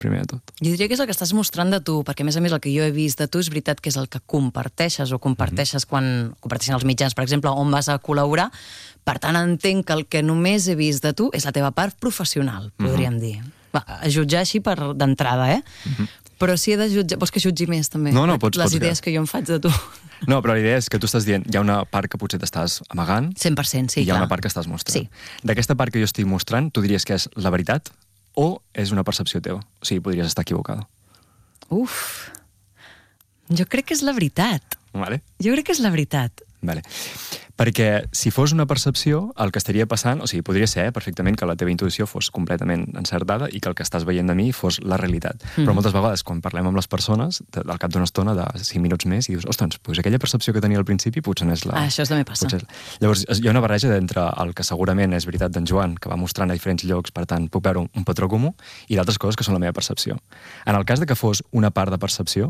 primer de tot. Jo diria que és el que estàs mostrant de tu, perquè a més el que jo he vist de tu és veritat que és el que comparteixes o comparteixes quan comparteixen els mitjans, per exemple, on vas a col·laborar. Per tant, entenc que el que només he vist de tu és la teva part professional, podríem dir. Va, a jutjar així d'entrada, Però si he de jutjar... Vols que jutgi més, també? No, pots les idees que jo em faig de tu. No, però la idea és que tu estàs dient, hi ha una part que potser t'estàs amagant 100%, sí, i hi ha una part que estàs mostrant. Sí. D'aquesta part que jo estic mostrant, tu diries que és la veritat o és una percepció teva? O sigui, podries estar equivocada. Uf, jo crec que és la veritat. Vale. Jo crec que és la veritat. Vale. Perquè si fos una percepció, el que estaria passant, o sigui, podria ser perfectament que la teva intuïció fos completament encertada i que el que estàs veient de mi fos la realitat. Però moltes vegades, quan parlem amb les persones, al cap d'una estona, de 5 minuts més, i dius, ostres, doncs aquella percepció que tenia al principi potser no és la... Això també passa. Llavors, hi ha una barreja d'entre el que segurament és veritat d'en Joan, que va mostrant a diferents llocs, per tant, puc veure un patró comú, i d'altres coses que són la meva percepció. En el cas de que fos una part de percepció,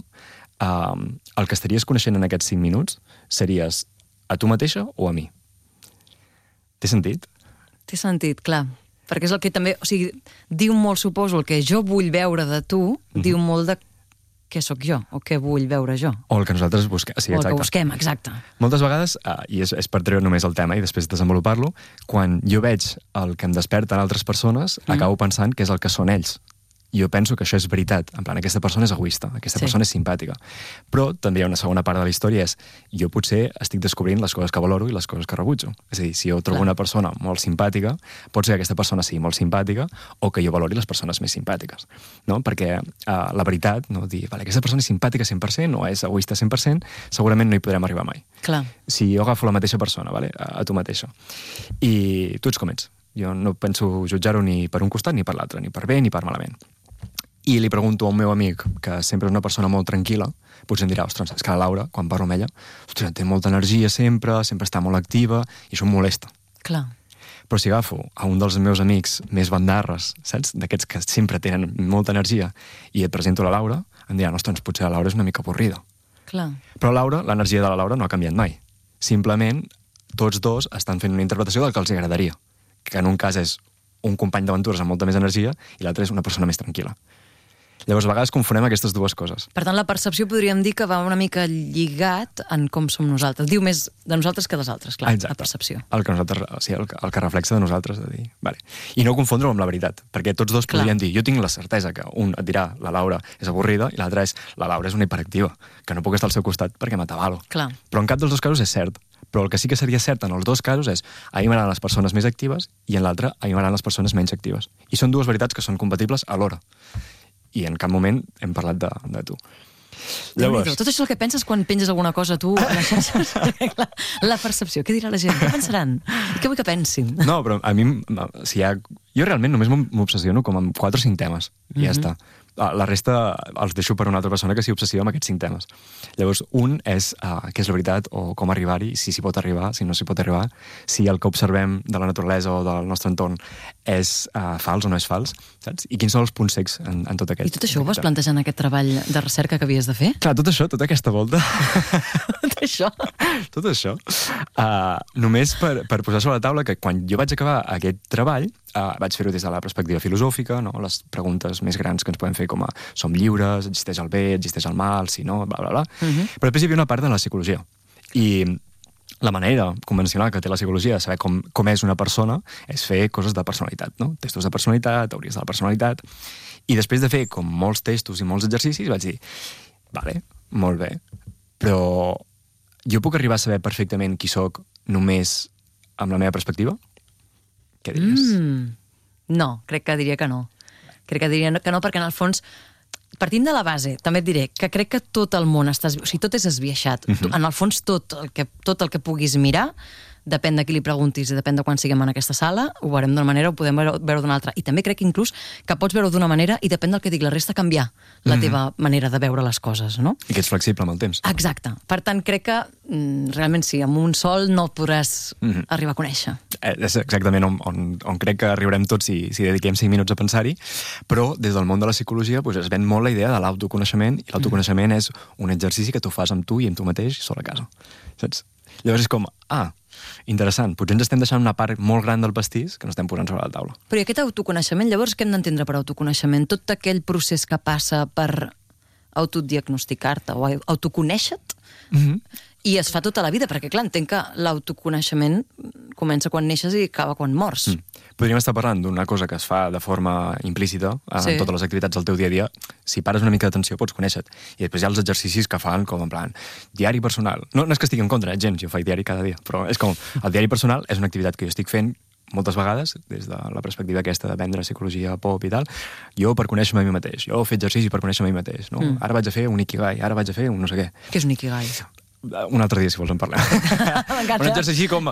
el que estaries coneixent en aquests 5 minuts series a tu mateixa o a mi? Té sentit? Té sentit, clar. Perquè és el que també... O sigui, diu molt, suposo, el que jo vull veure de tu, diu molt de què sóc jo, o què vull veure jo. O el que nosaltres busquem. Sí, o el que busquem, exacte. Moltes vegades, i és per treure només el tema i després desenvolupar-lo, quan jo veig el que em desperta en altres persones, acabo pensant que és el que són ells. I jo penso que això és veritat. En plan, aquesta persona és egoista, aquesta persona és simpàtica. Però també hi ha una segona part de la història, és jo potser estic descobrint les coses que valoro i les coses que rebutjo. És a dir, si jo trobo una persona molt simpàtica, pot ser que aquesta persona sigui molt simpàtica o que jo valori les persones més simpàtiques. No? Perquè la veritat, no? Dir, vale, aquesta persona és simpàtica 100% o és egoista 100%, segurament no hi podrem arribar mai. Clar. Si jo agafo la mateixa persona, vale? A tu mateixa, i tu ets com ets. Jo no penso jutjar-ho ni per un costat ni per l'altre, ni per bé ni per malament. I li pregunto a un meu amic, que sempre és una persona molt tranquil·la, potser em dirà, ostres, és que la Laura, quan parlo amb ella, ostres, té molta energia sempre està molt activa, i això em molesta. Clar. Però si agafo a un dels meus amics més bandarres, saps? D'aquests que sempre tenen molta energia, i et presento la Laura, em diran, ostres, potser la Laura és una mica avorrida. Clar. Però l'energia de la Laura no ha canviat mai. Simplement, tots dos estan fent una interpretació del que els agradaria, que en un cas és un company d'aventures amb molta més energia i l'altre és una persona més tranquil·la. Llavors, a vegades confonem aquestes dues coses. Per tant, la percepció podríem dir que va una mica lligat en com som nosaltres. Diu més de nosaltres que dels altres, clar, exacte. La percepció. El que nosaltres, o sigui, el que reflexa de nosaltres. De dir, vale. I no confondre-ho amb la veritat, perquè tots dos podrien dir, jo tinc la certesa que un et dirà la Laura és avorrida i l'altre és la Laura és una hiperactiva, que no puc estar al seu costat perquè m'atabalo. Clar. Però en cap dels dos casos és cert. Però el que sí que seria cert en els dos casos és a mi m'agraden les persones més actives i en l'altre a mi m'agraden les persones menys actives. I són dues veritats que són compatibles alhora. I en cap moment hem parlat de tu. Llavors... Tot això és el que penses quan penges alguna cosa tu a les xarxes? La percepció, què dirà la gent? Què pensaran? I què vull que pensin? No, però a mi, si hi ha... Jo realment només m'obsessiono com amb 4 o 5 temes, i ja està. La resta els deixo per una altra persona que s'hi obsessiva amb aquests 5 temes. Llavors, un és què és la veritat o com arribar-hi, si s'hi pot arribar, si no s'hi pot arribar, si el que observem de la naturalesa o del nostre entorn és fals o no és fals, saps? I quins són els punts cecs en tot aquest... I tot això ho vas plantejar en aquest treball de recerca que havies de fer? Clar, tot això, tota aquesta volta... Tot això? Tot això. Només per posar sobre la taula que quan jo vaig acabar aquest treball, vaig fer-ho des de la perspectiva filosòfica, no? Les preguntes més grans que ens podem fer com a som lliures, existeix el bé, existeix el mal, si no, bla, bla, bla. Però després hi havia una part de la psicologia. I la manera convencional que té la psicologia de saber com és una persona és fer coses de personalitat, no? Testos de personalitat, teories de la personalitat. I després de fer com molts testos i molts exercicis vaig dir, vale, molt bé, però jo puc arribar a saber perfectament qui sóc només amb la meva perspectiva? Què diries? No, crec que diria que no. Crec que diria que no, perquè en el fons, partint de la base, també et diré que crec que tot el món o sigui, tot és esbiaixat. En el fons, tot el que puguis mirar, depèn de qui li preguntis i depèn de quan siguem en aquesta sala, ho veurem d'una manera o podem veure d'una altra. I també crec inclús que pots veure d'una manera i depèn del que dic la resta canviar la teva manera de veure les coses, no? I que ets flexible amb el temps. Exacte. Per tant, crec que realment sí, amb un sol no el podràs arribar a conèixer. És exactament on crec que arribarem tots si dediquem 5 minuts a pensar-hi, però des del món de la psicologia es ven molt la idea de l'autoconeixement, i l'autoconeixement és un exercici que tu fas amb tu i amb tu mateix sol a casa. Saps? Llavors és com, interessant. Potser ens estem deixant una part molt gran del pastís que no estem posant sobre la taula. Però i aquest autoconeixement, llavors, què hem d'entendre per autoconeixement? Tot aquell procés que passa per autodiagnosticar-te o autoconèixer-te i es fa tota la vida, perquè clar, entenc que l'autoconeixement comença quan neixes i acaba quan mors. Podríem estar parlant d'una cosa que es fa de forma implícita en totes les activitats del teu dia a dia. Si pares una mica d'atenció pots conèixer-te. I després hi ha els exercicis que fan com en plan diari personal. No és que estigui en contra, gens, jo faig diari cada dia, però és com el diari personal és una activitat que jo estic fent moltes vegades, des de la perspectiva aquesta d'aprendre psicologia pop i tal, jo per conèixer-me a mi mateix. Jo fer exercici per conèixer-me a mi mateix. No? Ara vaig a fer un ikigai, ara vaig a fer un no sé què. Què és un ikigai? Un altre dia, si vols, en parlem. Un exercici com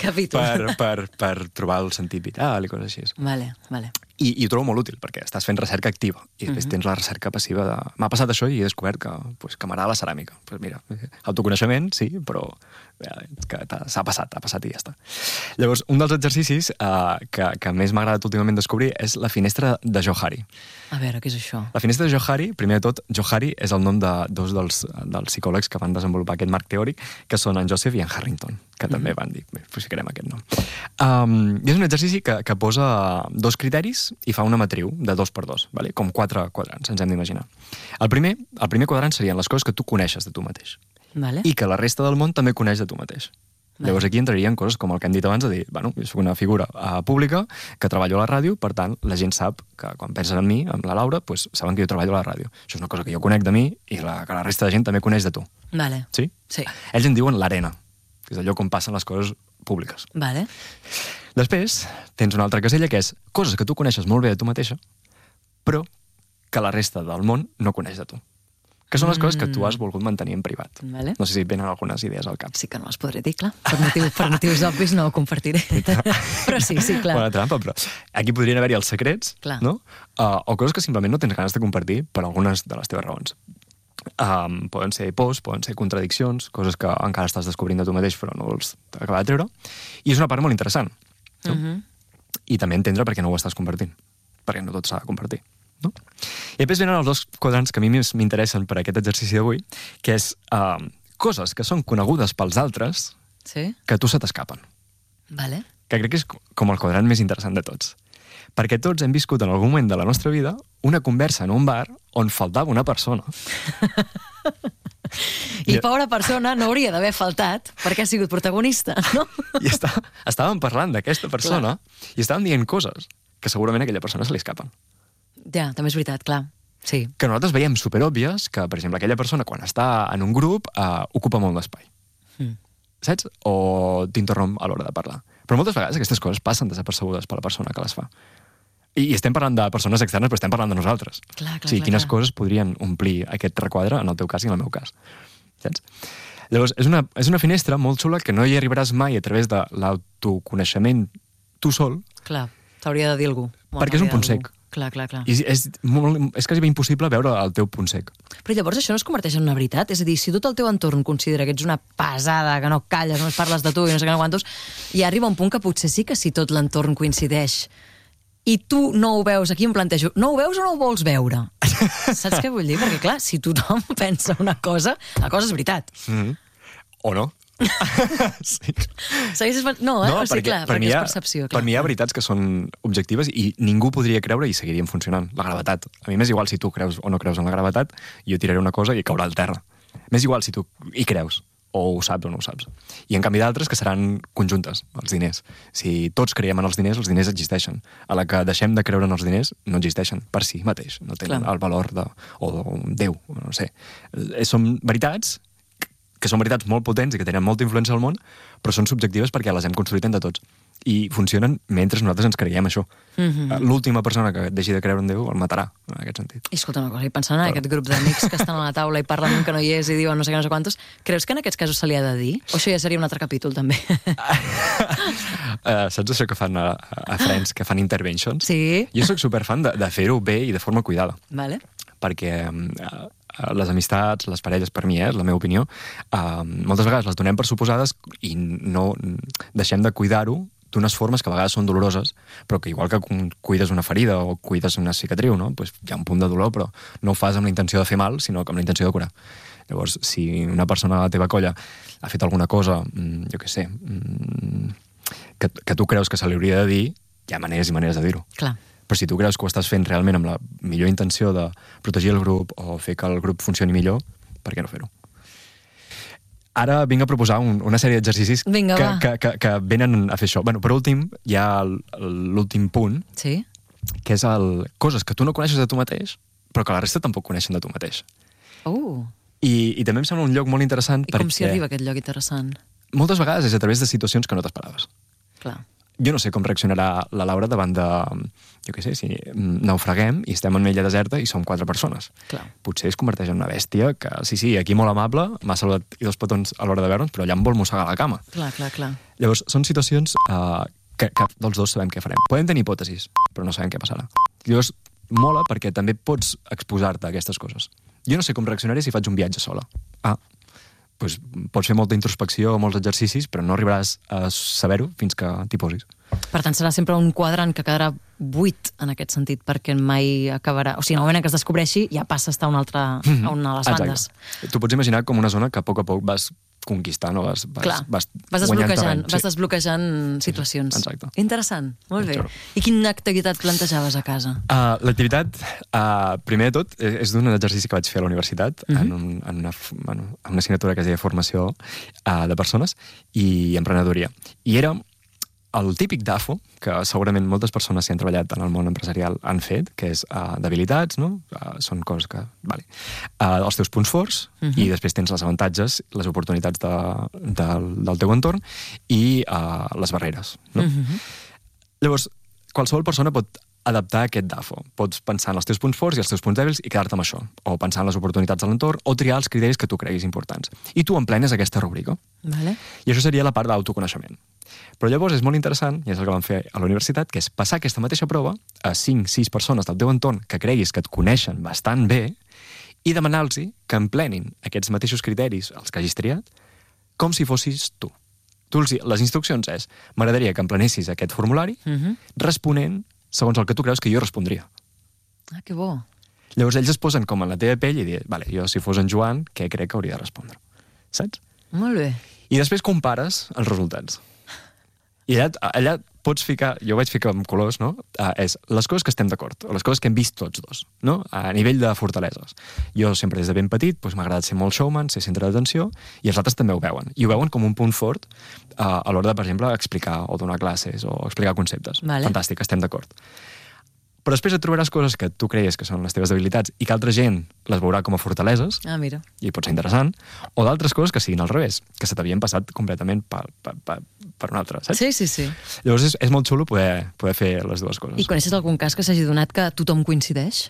per trobar el sentit vital i coses així. Vale. I ho trobo molt útil, perquè estàs fent recerca activa i després tens la recerca passiva de... M'ha passat això i he descobert que m'agrada la ceràmica. Pues mira, autoconeixement, sí, però que s'ha passat i ja està. Llavors, un dels exercicis que més m'ha agradat últimament descobrir és la finestra de Johari. A veure, què és això? La finestra de Johari, primer de tot, Johari és el nom de dos dels psicòlegs que van desenvolupar aquest marc teòric, que són en Joseph i en Harrington, que també van dir, ficarem aquest nom. I és un exercici que posa dos criteris i fa una matriu de 2x2, vale? Com 4 quadrants, ens hem d'imaginar. El primer quadrant serien les coses que tu coneixes de tu mateix. Vale. I que la resta del món també coneix de tu mateix. Vale. Llavors aquí entrarien coses com el que hem dit abans de dir, bueno, jo soc una figura pública que treballo a la ràdio, per tant, la gent sap que quan pensen en mi, amb la Laura, pues, saben que jo treballo a la ràdio. Això és una cosa que jo conec de mi i que la resta de gent també coneix de tu. Vale. Sí? Sí. Ells en diuen l'arena, que és allò on passen les coses públiques. Vale. Després, tens una altra casella que és coses que tu coneixes molt bé de tu mateixa, però que la resta del món no coneix de tu. Que són les coses que tu has volgut mantenir en privat. Vale. No sé si et venen algunes idees al cap. Sí que no les podré dir, clar. Per motius obvis no ho compartiré. Però sí, clar. Bona trampa, però aquí podrien haver-hi els secrets, clar. No? O coses que simplement no tens ganes de compartir per algunes de les teves raons. Poden ser pors, poden ser contradiccions, coses que encara estàs descobrint de tu mateix però no vols acabar de treure. I és una part molt interessant. No? I també entendre per què no ho estàs compartint. Perquè no tot s'ha de compartir. No? I després venen els dos quadrants que a mi més m'interessen per a aquest exercici d'avui, que és coses que són conegudes pels altres que a tu se t'escapen. Vale. Que crec que és com el quadrant més interessant de tots. Perquè tots hem viscut en algun moment de la nostra vida una conversa en un bar on faltava una persona. I pobra persona no hauria d'haver faltat perquè ha sigut protagonista, no? I estàvem parlant d'aquesta persona i estàvem dient coses que segurament a aquella persona se li escapen. Ja, també és veritat, clar. Sí. Que nosaltres veiem superòbvies que, per exemple, aquella persona quan està en un grup ocupa molt d'espai. Saps? O t'interromp a l'hora de parlar. Però moltes vegades aquestes coses passen desapercebudes per la persona que les fa. I estem parlant de persones externes, però estem parlant de nosaltres. Clar, quines coses podrien omplir aquest requadre en el teu cas i en el meu cas. Saps? Llavors, és una finestra molt xula que no hi arribaràs mai a través de l'autoconeixement tu sol. Clar, t'hauria de dir algú. Perquè és un punt sec. Clar. I és quasi impossible veure el teu punt sec. Però llavors això no es converteix en una veritat? És a dir, si tot el teu entorn considera que ets una pesada, que no calles, només parles de tu i no sé què no quantos, i arriba un punt que potser sí que si tot l'entorn coincideix i tu no ho veus, aquí em plantejo, no ho veus o no ho vols veure? Saps què vull dir? Perquè clar, si tothom pensa una cosa, la cosa és veritat. O no. Sí. No, o sigui, clar, perquè és percepció. Per mi hi ha veritats que són objectives i ningú podria creure i seguirien funcionant. La gravetat. A mi m'és igual si tu creus o no creus en la gravetat, jo tiraré una cosa i caurà al terra. M'és igual si tu hi creus, o ho saps o no ho saps. I en canvi d'altres que seran conjuntes, els diners. Si tots creiem en els diners existeixen. A la que deixem de creure en els diners, no existeixen per si mateix. No tenen el valor o d'un Déu, no sé. Són veritats que són veritats molt potents i que tenen molta influència al món, però són subjectives perquè les hem construït entre tots. I funcionen mentre nosaltres ens creiem això. L'última persona que deixi de creure en Déu el matarà, en aquest sentit. I escolta una cosa, i pensant en aquest grup d'amics que estan a la taula i parlen d'un que no hi és i diuen no sé què, no sé quantos, creus que en aquests casos se li ha de dir? O això ja seria un altre capítol, també? Saps això que fan a Friends, que fan interventions? Sí. Jo soc superfan de fer-ho bé i de forma cuidada. Vale. Perquè les amistats, les parelles, per mi, és la meva opinió, moltes vegades les donem per suposades i no deixem de cuidar-ho d'unes formes que a vegades són doloroses, però que igual que cuides una ferida o cuides una cicatriu, no? Pues hi ha un punt de dolor, però no ho fas amb la intenció de fer mal, sinó amb la intenció de curar. Llavors, si una persona a la teva colla ha fet alguna cosa, jo què sé, que tu creus que se li hauria de dir, hi ha maneres i maneres de dir-ho. Clar. Però si tu creus que ho estàs fent realment amb la millor intenció de protegir el grup o fer que el grup funcioni millor, per què no fer-ho? Ara vinc a proposar una sèrie d'exercicis que venen a fer això. Bueno, per últim, hi ha l'últim punt, sí? Que és coses que tu no coneixes de tu mateix, però que la resta tampoc coneixen de tu mateix. I també em sembla un lloc molt interessant perquè... I com s'hi arriba a aquest lloc interessant? Moltes vegades és a través de situacions que no t'esperaves. Clar. Jo no sé com reaccionarà la Laura davant de, jo què sé, si naufraguem i estem en una illa deserta i som 4 persones. Clar. Potser es converteix en una bèstia que, sí, aquí molt amable, m'ha saludat i 2 petons a l'hora de veure'ns, però allà em vol mossegar la cama. Clar. Llavors, són situacions que dels dos sabem què farem. Podem tenir hipòtesis, però no sabem què passarà. Llavors, mola perquè també pots exposar-te a aquestes coses. Jo no sé com reaccionaré si faig un viatge sola. Doncs pots fer molta introspecció, molts exercicis, però no arribaràs a saber-ho fins que t'hi posis. Per tant, serà sempre un quadrant que quedarà buit en aquest sentit, perquè mai acabarà... O sigui, en el moment en què es descobreixi, ja passa a estar a una de les bandes. Tu pots imaginar com una zona que a poc vas conquistant o vas guanyant terreny. Vas desbloquejant situacions. Exacte. Interessant, molt bé. I quina activitat plantejaves a casa? L'activitat, primer de tot, és d'un exercici que vaig fer a la universitat, en una assignatura que es deia Formació de Persones i Emprenedoria. I era el típic DAFO, que segurament moltes persones que han treballat en el món empresarial han fet, que és d'habilitats, no? Són coses que... Vale. Els teus punts forts, i després tens els avantatges, les oportunitats del teu entorn i les barreres. No? Llavors, qualsevol persona pot adaptar aquest DAFO. Pots pensar en els teus punts forts i els teus punts dèbils i quedar-te amb això. O pensar en les oportunitats de l'entorn o triar els criteris que tu creguis importants. I tu emplenes aquesta rúbrica. Vale. I això seria la part d'autoconeixement. Però llavors és molt interessant, i és el que vam fer a la universitat, que és passar aquesta mateixa prova a 5-6 persones del teu entorn que creguis que et coneixen bastant bé i demanar-los que emplenin aquests mateixos criteris, els que hagis triat, com si fossis tu. Les instruccions és, m'agradaria que emplenessis aquest formulari responent segons el que tu creus que jo respondria. Que bo. Llavors ells es posen com en la teva pell i diuen, vale, jo si fos en Joan, què crec que hauria de respondre? Saps? Molt bé. I després compares els resultats. I allà pots ficar, jo vaig ficar amb colors, no? És les coses que estem d'acord, o les coses que hem vist tots dos, no? A nivell de fortaleses. Jo sempre des de ben petit m'ha agradat ser molt showman, ser centre d'atenció, i els altres també ho veuen. I ho veuen com un punt fort a l'hora de, per exemple, explicar o donar classes o explicar conceptes. Vale. Fantàstic, estem d'acord. Però després et trobaràs coses que tu creies que són les teves debilitats i que altra gent les veurà com a fortaleses, mira. I pot ser interessant, o d'altres coses que siguin al revés, que se t'havien passat completament per un altre, saps? Sí. Llavors és molt xulo poder fer les dues coses. I coneixes algun cas que s'hagi donat que tothom coincideix?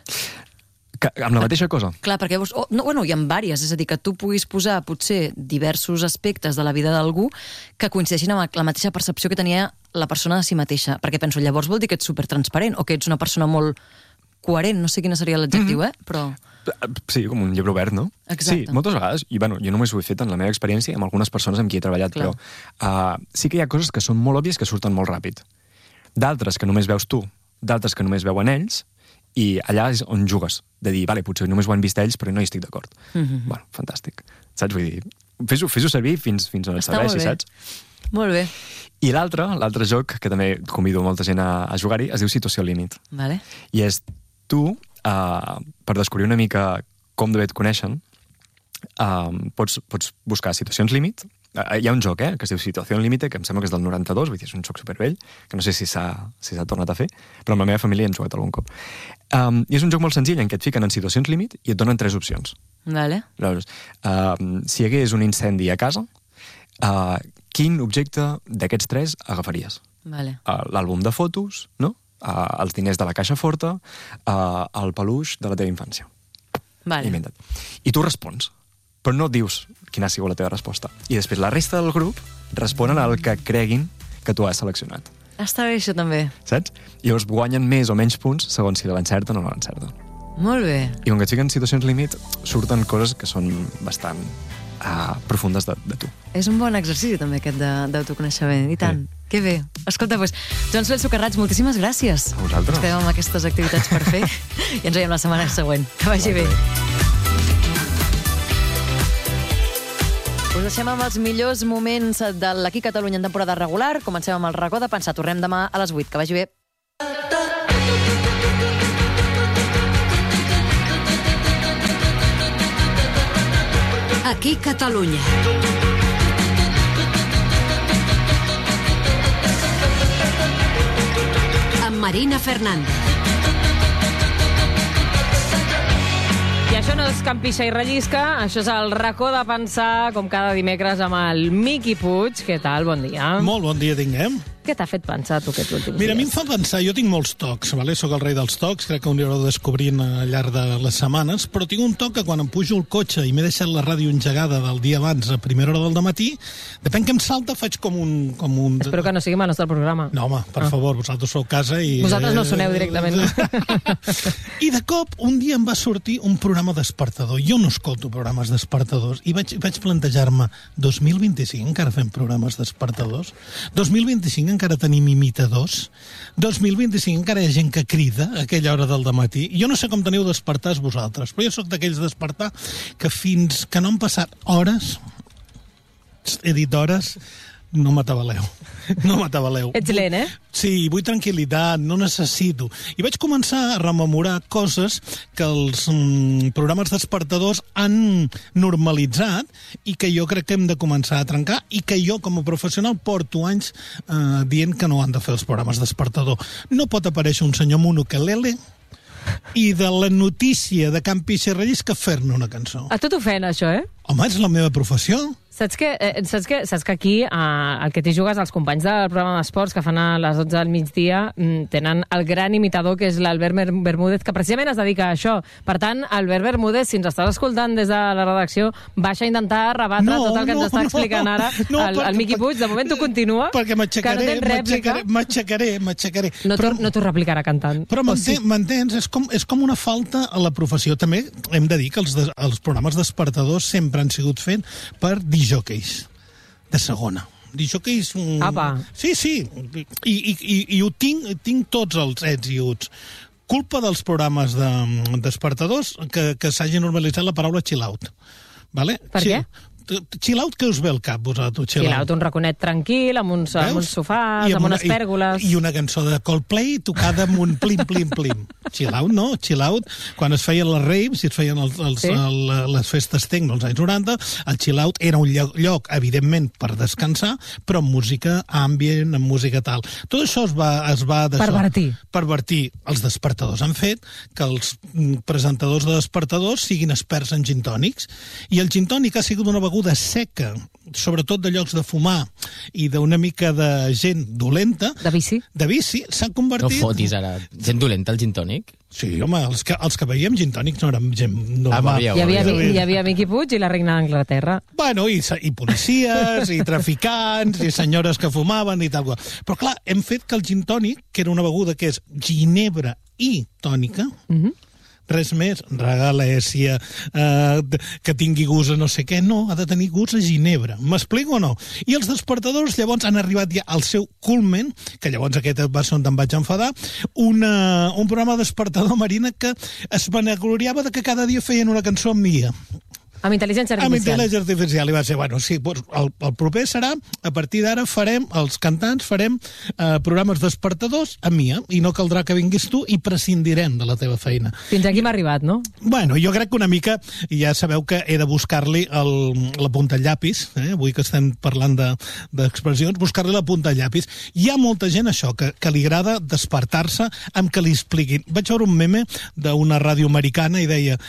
Amb la mateixa cosa? Clar, perquè llavors... hi ha diverses, és a dir, que tu puguis posar potser diversos aspectes de la vida d'algú que coincideixin amb la mateixa percepció que tenia la persona de si mateixa. Perquè penso, llavors vol dir que ets supertransparent o que ets una persona molt coherent, no sé quin seria l'adjectiu, però... Sí, com un llibre obert, no? Exacte. Sí, moltes vegades, i jo només ho he fet en la meva experiència amb algunes persones amb qui he treballat, clar. Però sí que hi ha coses que són molt òbvies que surten molt ràpid. D'altres que només veus tu, d'altres que només veuen ells, i allà és on jugues, de dir, vale, potser només ho han vist ells, però no hi estic d'acord. Bueno, fantàstic. Saps? Vull dir, fes-ho servir fins on et serveixi, saps? Molt bé. I l'altre joc, que també convido molta gent a jugar-hi, es diu Situació Límit. Vale. I és tu, per descobrir una mica com d'haver et coneixen, pots buscar situacions límit. Hi ha un joc, que es diu Situació Límite, que em sembla que és del 92, vull dir, és un joc supervell, que no sé si s'ha tornat a fer, però amb la meva família hem jugat algun cop. I és un joc molt senzill en què et fiquen en situacions límit i et donen 3 opcions. Vale. Llavors, si hi hagués un incendi a casa, quin objecte d'aquests 3 agafaries? Vale. L'àlbum de fotos, no? Els diners de la caixa forta, el peluix de la teva infància. Vale. Inventa't. I tu respons, però no dius quina ha sigut la teva resposta. I després la resta del grup responen al que creguin que tu has seleccionat. Està bé, això també. Saps? I llavors guanyen més o menys punts segons si l'encerten o no l'encerten. Molt bé. I com que et fiquen situacions límit, surten coses que són bastant profundes de tu. És un bon exercici també aquest d'autoconeixement, i tant. Sí. Que bé. Escolta, doncs, Joan Soler Socarrats, moltíssimes gràcies. A vosaltres. Estem amb aquestes activitats per fer i ens veiem la setmana següent. Que vagi bé. Us deixem amb els millors moments de l'Aquí Catalunya en temporada regular. Comencem amb el racó de pensar. Tornem demà a les 8. Que vagi bé. Aquí Catalunya. Amb Marina Fernández. I això no és campixa i rellisca, això és el racó de pensar, com cada dimecres, amb el Miqui Puig. Què tal? Bon dia. Molt bon dia tinguem. Què t'ha fet pensar, tu, aquests últims Mira, a mi em dies? fa pensar, jo tinc molts tocs, vale? Soc el rei dels tocs, crec que ho anireu descobrint al llarg de les setmanes, però tinc un toc que quan em pujo al cotxe i m'he deixat la ràdio engegada del dia abans a primera hora del dematí, depèn que em salta, faig com un... Espero que no sigui mal nostre programa. No, home, per favor, vosaltres sou a casa i... Vosaltres no soneu directament. I de cop, un dia em va sortir un programa despertador. Jo no escolto programes despertadors i vaig plantejar-me, 2025 encara fem programes despertadors? 2025 encara tenim imitadors? 2025 encara hi ha gent que crida a aquella hora del dematí? Jo no sé com teniu despertars vosaltres, però jo sóc d'aquells despertar que fins que no han passat hores, he dit hores, no m'atabaleu. No m'atabaleu. Ets lent, eh? Sí, vull tranquil·litat, no necessito. I vaig començar a rememorar coses que els programes despertadors han normalitzat i que jo crec que hem de començar a trencar i que jo, com a professional, porto anys dient que no han de fer els programes despertador. No pot aparèixer un senyor amb un ukelele i de la notícia de Can Pixa i Rellisca fer-ne una cançó. A tu t'ofèn, això, eh? Home, és la meva professió. Saps que aquí el que t'hi jugues, els companys del programa d'esports que fan a les 12 del migdia tenen el gran imitador que és l'Albert Bermúdez, que precisament es dedica a això. Per tant, Albert Bermúdez, si ens estàs escoltant des de la redacció, baixa a intentar rebatre tot el que ens està explicant ara el Miqui Puig. De moment tu continua, perquè m'aixecaré. No t'ho replicarà cantant. Però m'entens? És com una falta a la professió. També hem de dir que els programes despertadors sempre han sigut fets per disjòqueis de segona. Disjòqueis... Apa. Sí. I ho tinc tots els ets i uts. Culpa dels programes despertadors que s'hagi normalitzat la paraula chill out. Vale? Per què? Chill out, què us ve al cap, vosaltres? Chill out, un raconet tranquil, amb uns sofàs, amb unes pèrgoles... I una cançó de Coldplay tocada amb un plim. Chill out, no? Chill out, quan es feien les raves i es feien les festes techno als anys 90, el chill out era un lloc, evidentment, per descansar, però amb música ambient, amb música tal. Tot això es va pervertir. Els despertadors han fet que els presentadors de despertadors siguin experts en gin tònics, i el gin tònic ha sigut una beguda seca, sobretot de llocs de fumar i d'una mica de gent dolenta. De bici, s'ha convertit... No fotis ara. Gent dolenta, el gin tònic? Sí, home, els que veiem gin tònics no érem gent normal. Hi havia Miqui Puig i la reina d'Anglaterra. Bueno, i policies, i traficants, i senyores que fumaven i tal. Però clar, hem fet que el gin tònic, que era una beguda que és ginebra i tònica, res més, regalèsia, que tingui gust a no sé què, no, ha de tenir gust a ginebra. M'explico o no? I els despertadors llavors han arribat ja al seu culmen, que llavors aquest va ser on em vaig enfadar, un programa despertador, Marina, que es vanagloriava de que cada dia feien una cançó amb Mia. Amb intel·ligència artificial. Amb intel·ligència artificial. I va ser, bueno, sí, el proper serà, a partir d'ara els cantants farem programes despertadors a Mia, i no caldrà que vinguis tu i prescindirem de la teva feina. Fins aquí m'ha arribat, no? Bueno, jo crec que una mica, ja sabeu que he de buscar-li la punta al llapis, avui que estem parlant d'expressions, buscar-li la punta al llapis. Hi ha molta gent, això, que li agrada despertar-se amb que li expliquin. Vaig veure un meme d'una ràdio americana i deia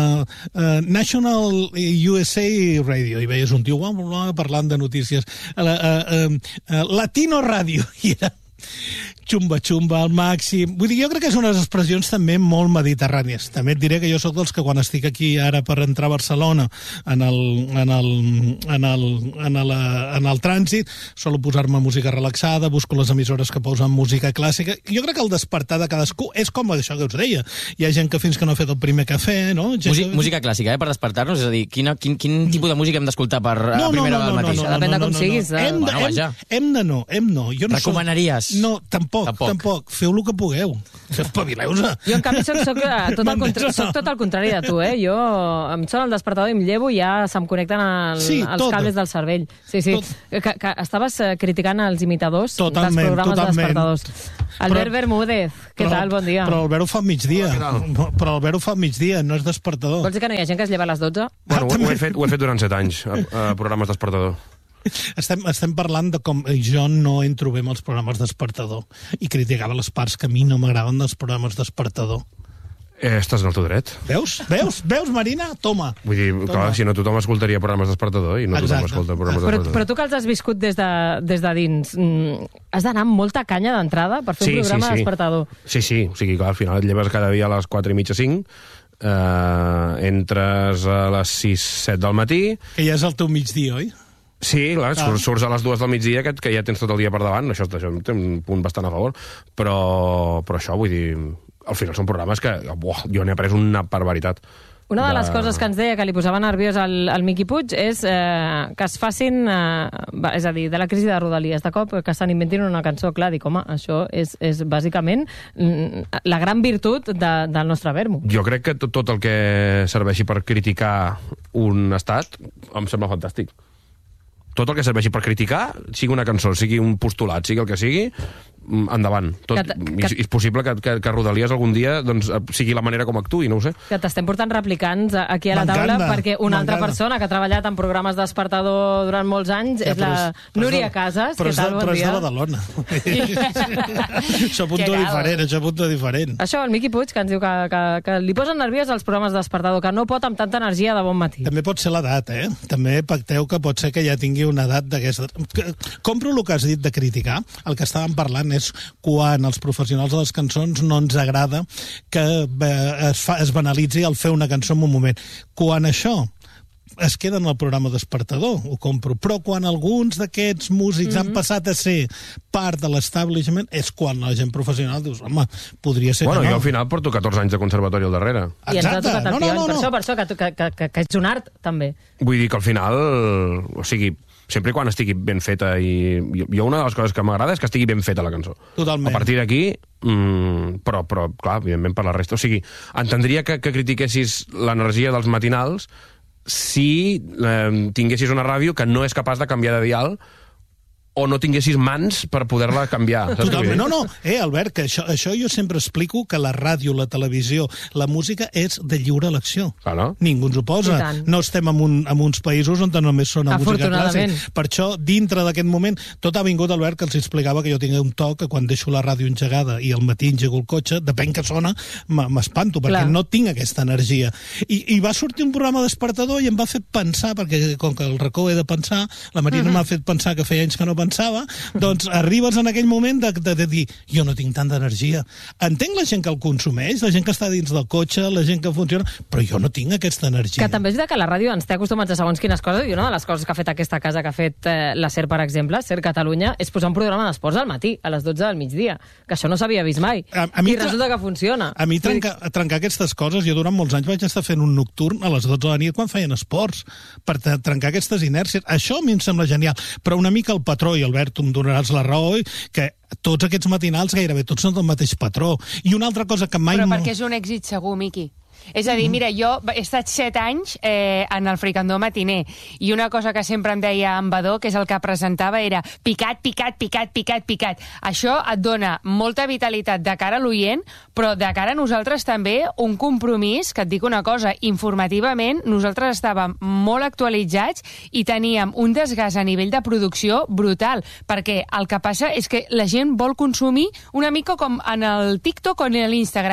National USA Radio, i veies un tio parlant de notícies, Latino Radio, i era xumba-xumba al màxim. Vull dir, jo crec que són unes expressions també molt mediterrànies. També et diré que jo sóc dels que quan estic aquí ara per entrar a Barcelona en el trànsit, solo posar-me música relaxada, busco les emissores que posen música clàssica. Jo crec que el despertar de cadascú és com això que us deia. Hi ha gent que fins que no ha fet el primer cafè, no? Música clàssica, per despertar-nos? És a dir, quin tipus de música hem d'escoltar per a primera hora del matí? Depèn de com siguis. Hem de no. Jo no recomanaries? No, tampoc. Feu el que pugueu. Espavileu-se. Jo, en canvi, soc tot el contrari de tu, eh? Jo em sona el despertador i em llevo i ja se'm connecten els cables del cervell. Sí. Que estaves criticant els imitadors dels programes despertadors. Albert Bermúdez, què tal? Bon dia. Però Albert ho fa al migdia. No és despertador. Vols dir que no hi ha gent que es lleva a les 12? Bueno, ho he fet durant 7 anys, a programes despertador. Estem parlant de com jo no entro bé amb els programes despertador i criticava les parts que a mi no m'agraden dels programes despertador. Estàs en el teu dret. Veus, Marina? Toma. Vull dir, clar, si no tothom escoltaria programes despertador i no tothom escolta programes despertador. Però tu que els has viscut des de dins, has d'anar amb molta canya d'entrada per fer un programa despertador. Sí. O sigui, clar, al final et lleves cada dia a les 4:30, 5, entres a les 6-7 del matí... Que ja és el teu migdia, oi? Sí, clar, surts a les 2 del migdia que ja tens tot el dia per davant, això té un punt bastant a favor, però això, vull dir, al final són programes que jo n'he après una barbaritat. Una de les coses que ens deia que li posava nerviós al Miqui Puig és que es facin, és a dir, de la crisi de Rodalies, de cop que s'inventin una cançó. Clar, dic, home, això és bàsicament la gran virtut del nostre Vermo. Jo crec que tot el que serveixi per criticar un estat em sembla fantàstic. Tot el que serveixi per criticar, sigui una cançó, sigui un postulat, sigui el que sigui, endavant. És possible que Rodalies algun dia sigui la manera com actuï, no ho sé. Que t'estem portant replicants aquí a la taula perquè una altra persona que ha treballat en programes despertador durant molts anys és la Núria Casas. Però és de Badalona. Això punto diferent. Això, el Miqui Puig, que ens diu que li posen nerviós als programes despertador, que no pot amb tanta energia de bon matí. També pot ser l'edat, eh? També pacteu que pot ser que ja tingui una edat d'aquesta. Compro el que has dit de criticar. El que estàvem parlant és quan als professionals de les cançons no ens agrada que es banalitzi el fer una cançó en un moment. Quan això es queda en el programa despertador, ho compro. Però quan alguns d'aquests músics han passat a ser part de l'establishment és quan la gent professional dius, home, podria ser que no. Jo al final porto 14 anys de conservatori al darrere. I ens ha tocat el pion. Per això que ets un art, també. Vull dir que al final, o sigui, sempre i quan estigui ben feta i jo una de les coses que m'agrada és que estigui ben feta la cançó. Totalment. A partir d'aquí, però clar, evidentment per la resta. O sigui, entendria que critiquessis l'energia dels matinals si tinguessis una ràdio que no és capaç de canviar de dial o no tinguessis mans per poder-la canviar. Totalment. No, Albert, que això jo sempre explico que la ràdio, la televisió, la música és de lliure elecció. Claro. Ningú ens ho posa. No estem en uns països on només sona música clàssica. Per això, dintre d'aquest moment, tot ha vingut, Albert, que els explicava que jo tinc un toc que quan deixo la ràdio engegada i al matí engego el cotxe, depèn que sona, m'espanto, perquè no tinc aquesta energia. I va sortir un programa despertador i em va fer pensar, perquè com que el racó he de pensar, la Marina m'ha fet pensar que feia anys que no pensava, doncs arribes en aquell moment de dir, jo no tinc tanta energia. Entenc la gent que el consumeix, la gent que està dins del cotxe, la gent que funciona, però jo no tinc aquesta energia. Que també és que la ràdio ens té acostumats a segons quines coses, i una de les coses que ha fet aquesta casa, que ha fet la SER, per exemple, SER Catalunya, és posar un programa d'esports al matí, a les 12 del migdia, que això no s'havia vist mai. I resulta que funciona. A mi trencar aquestes coses, jo durant molts anys vaig estar fent un nocturn a les 12 de la nit quan feien esports, per trencar aquestes inèrcies. Això a mi em sembla genial, però una mica el patró, i Albert, tu em donaràs la raó, que tots aquests matinals gairebé tots són del mateix patró. I una altra cosa que mai... Però perquè és un èxit segur, Miqui. És a dir, mira, jo he estat 7 anys en el Fricandó matiner i una cosa que sempre em deia en Badó, que és el que presentava, era picat, picat, picat, picat, picat. Això et dona molta vitalitat de cara a l'oient, però de cara a nosaltres també un compromís, que et dic una cosa, informativament nosaltres estàvem molt actualitzats i teníem un desgast a nivell de producció brutal, perquè el que passa és que la gent vol consumir una mica com en el TikTok o en l'Instagram,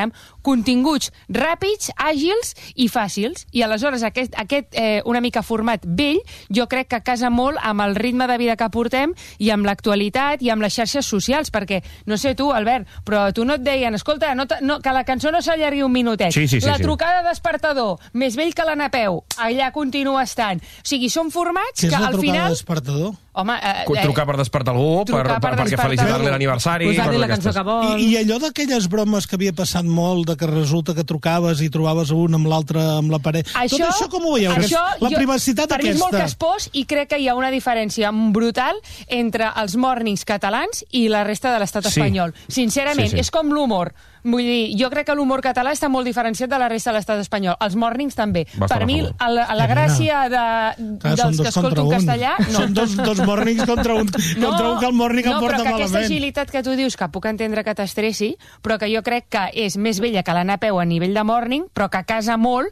continguts ràpids, àgils i fàcils. I aleshores aquest una mica format vell, jo crec que casa molt amb el ritme de vida que portem i amb l'actualitat i amb les xarxes socials, perquè, no sé tu, Albert, però tu no et deien, escolta, que la cançó no s'allargui un minutet. Sí. La trucada despertador, més vell que la Napeu, allà continua estant. O sigui, són formats que al final... Què és la trucada despertador? Home, trucar per despertar algú, perquè felicitar-li l'aniversari... Posar-li la cançó que vol... I allò d'aquelles bromes que havia passat molt, de que resulta que trucaves i trobaves un amb l'altre amb la paret... Tot això com ho veieu? La privacitat aquesta... Per mi és molt caspós i crec que hi ha una diferència brutal entre els mornings catalans i la resta de l'estat espanyol. Sincerament, és com l'humor. Vull dir, jo crec que l'humor català està molt diferenciat de la resta de l'estat espanyol. Els mornings també. Per mi, la gràcia dels que escolto en castellà... Són dos mornings contra un que el morning em porta malament. No, però que aquesta agilitat que tu dius, que puc entendre que t'estressi, però que jo crec que és més vella que la Napeu a nivell de morning, però que casa molt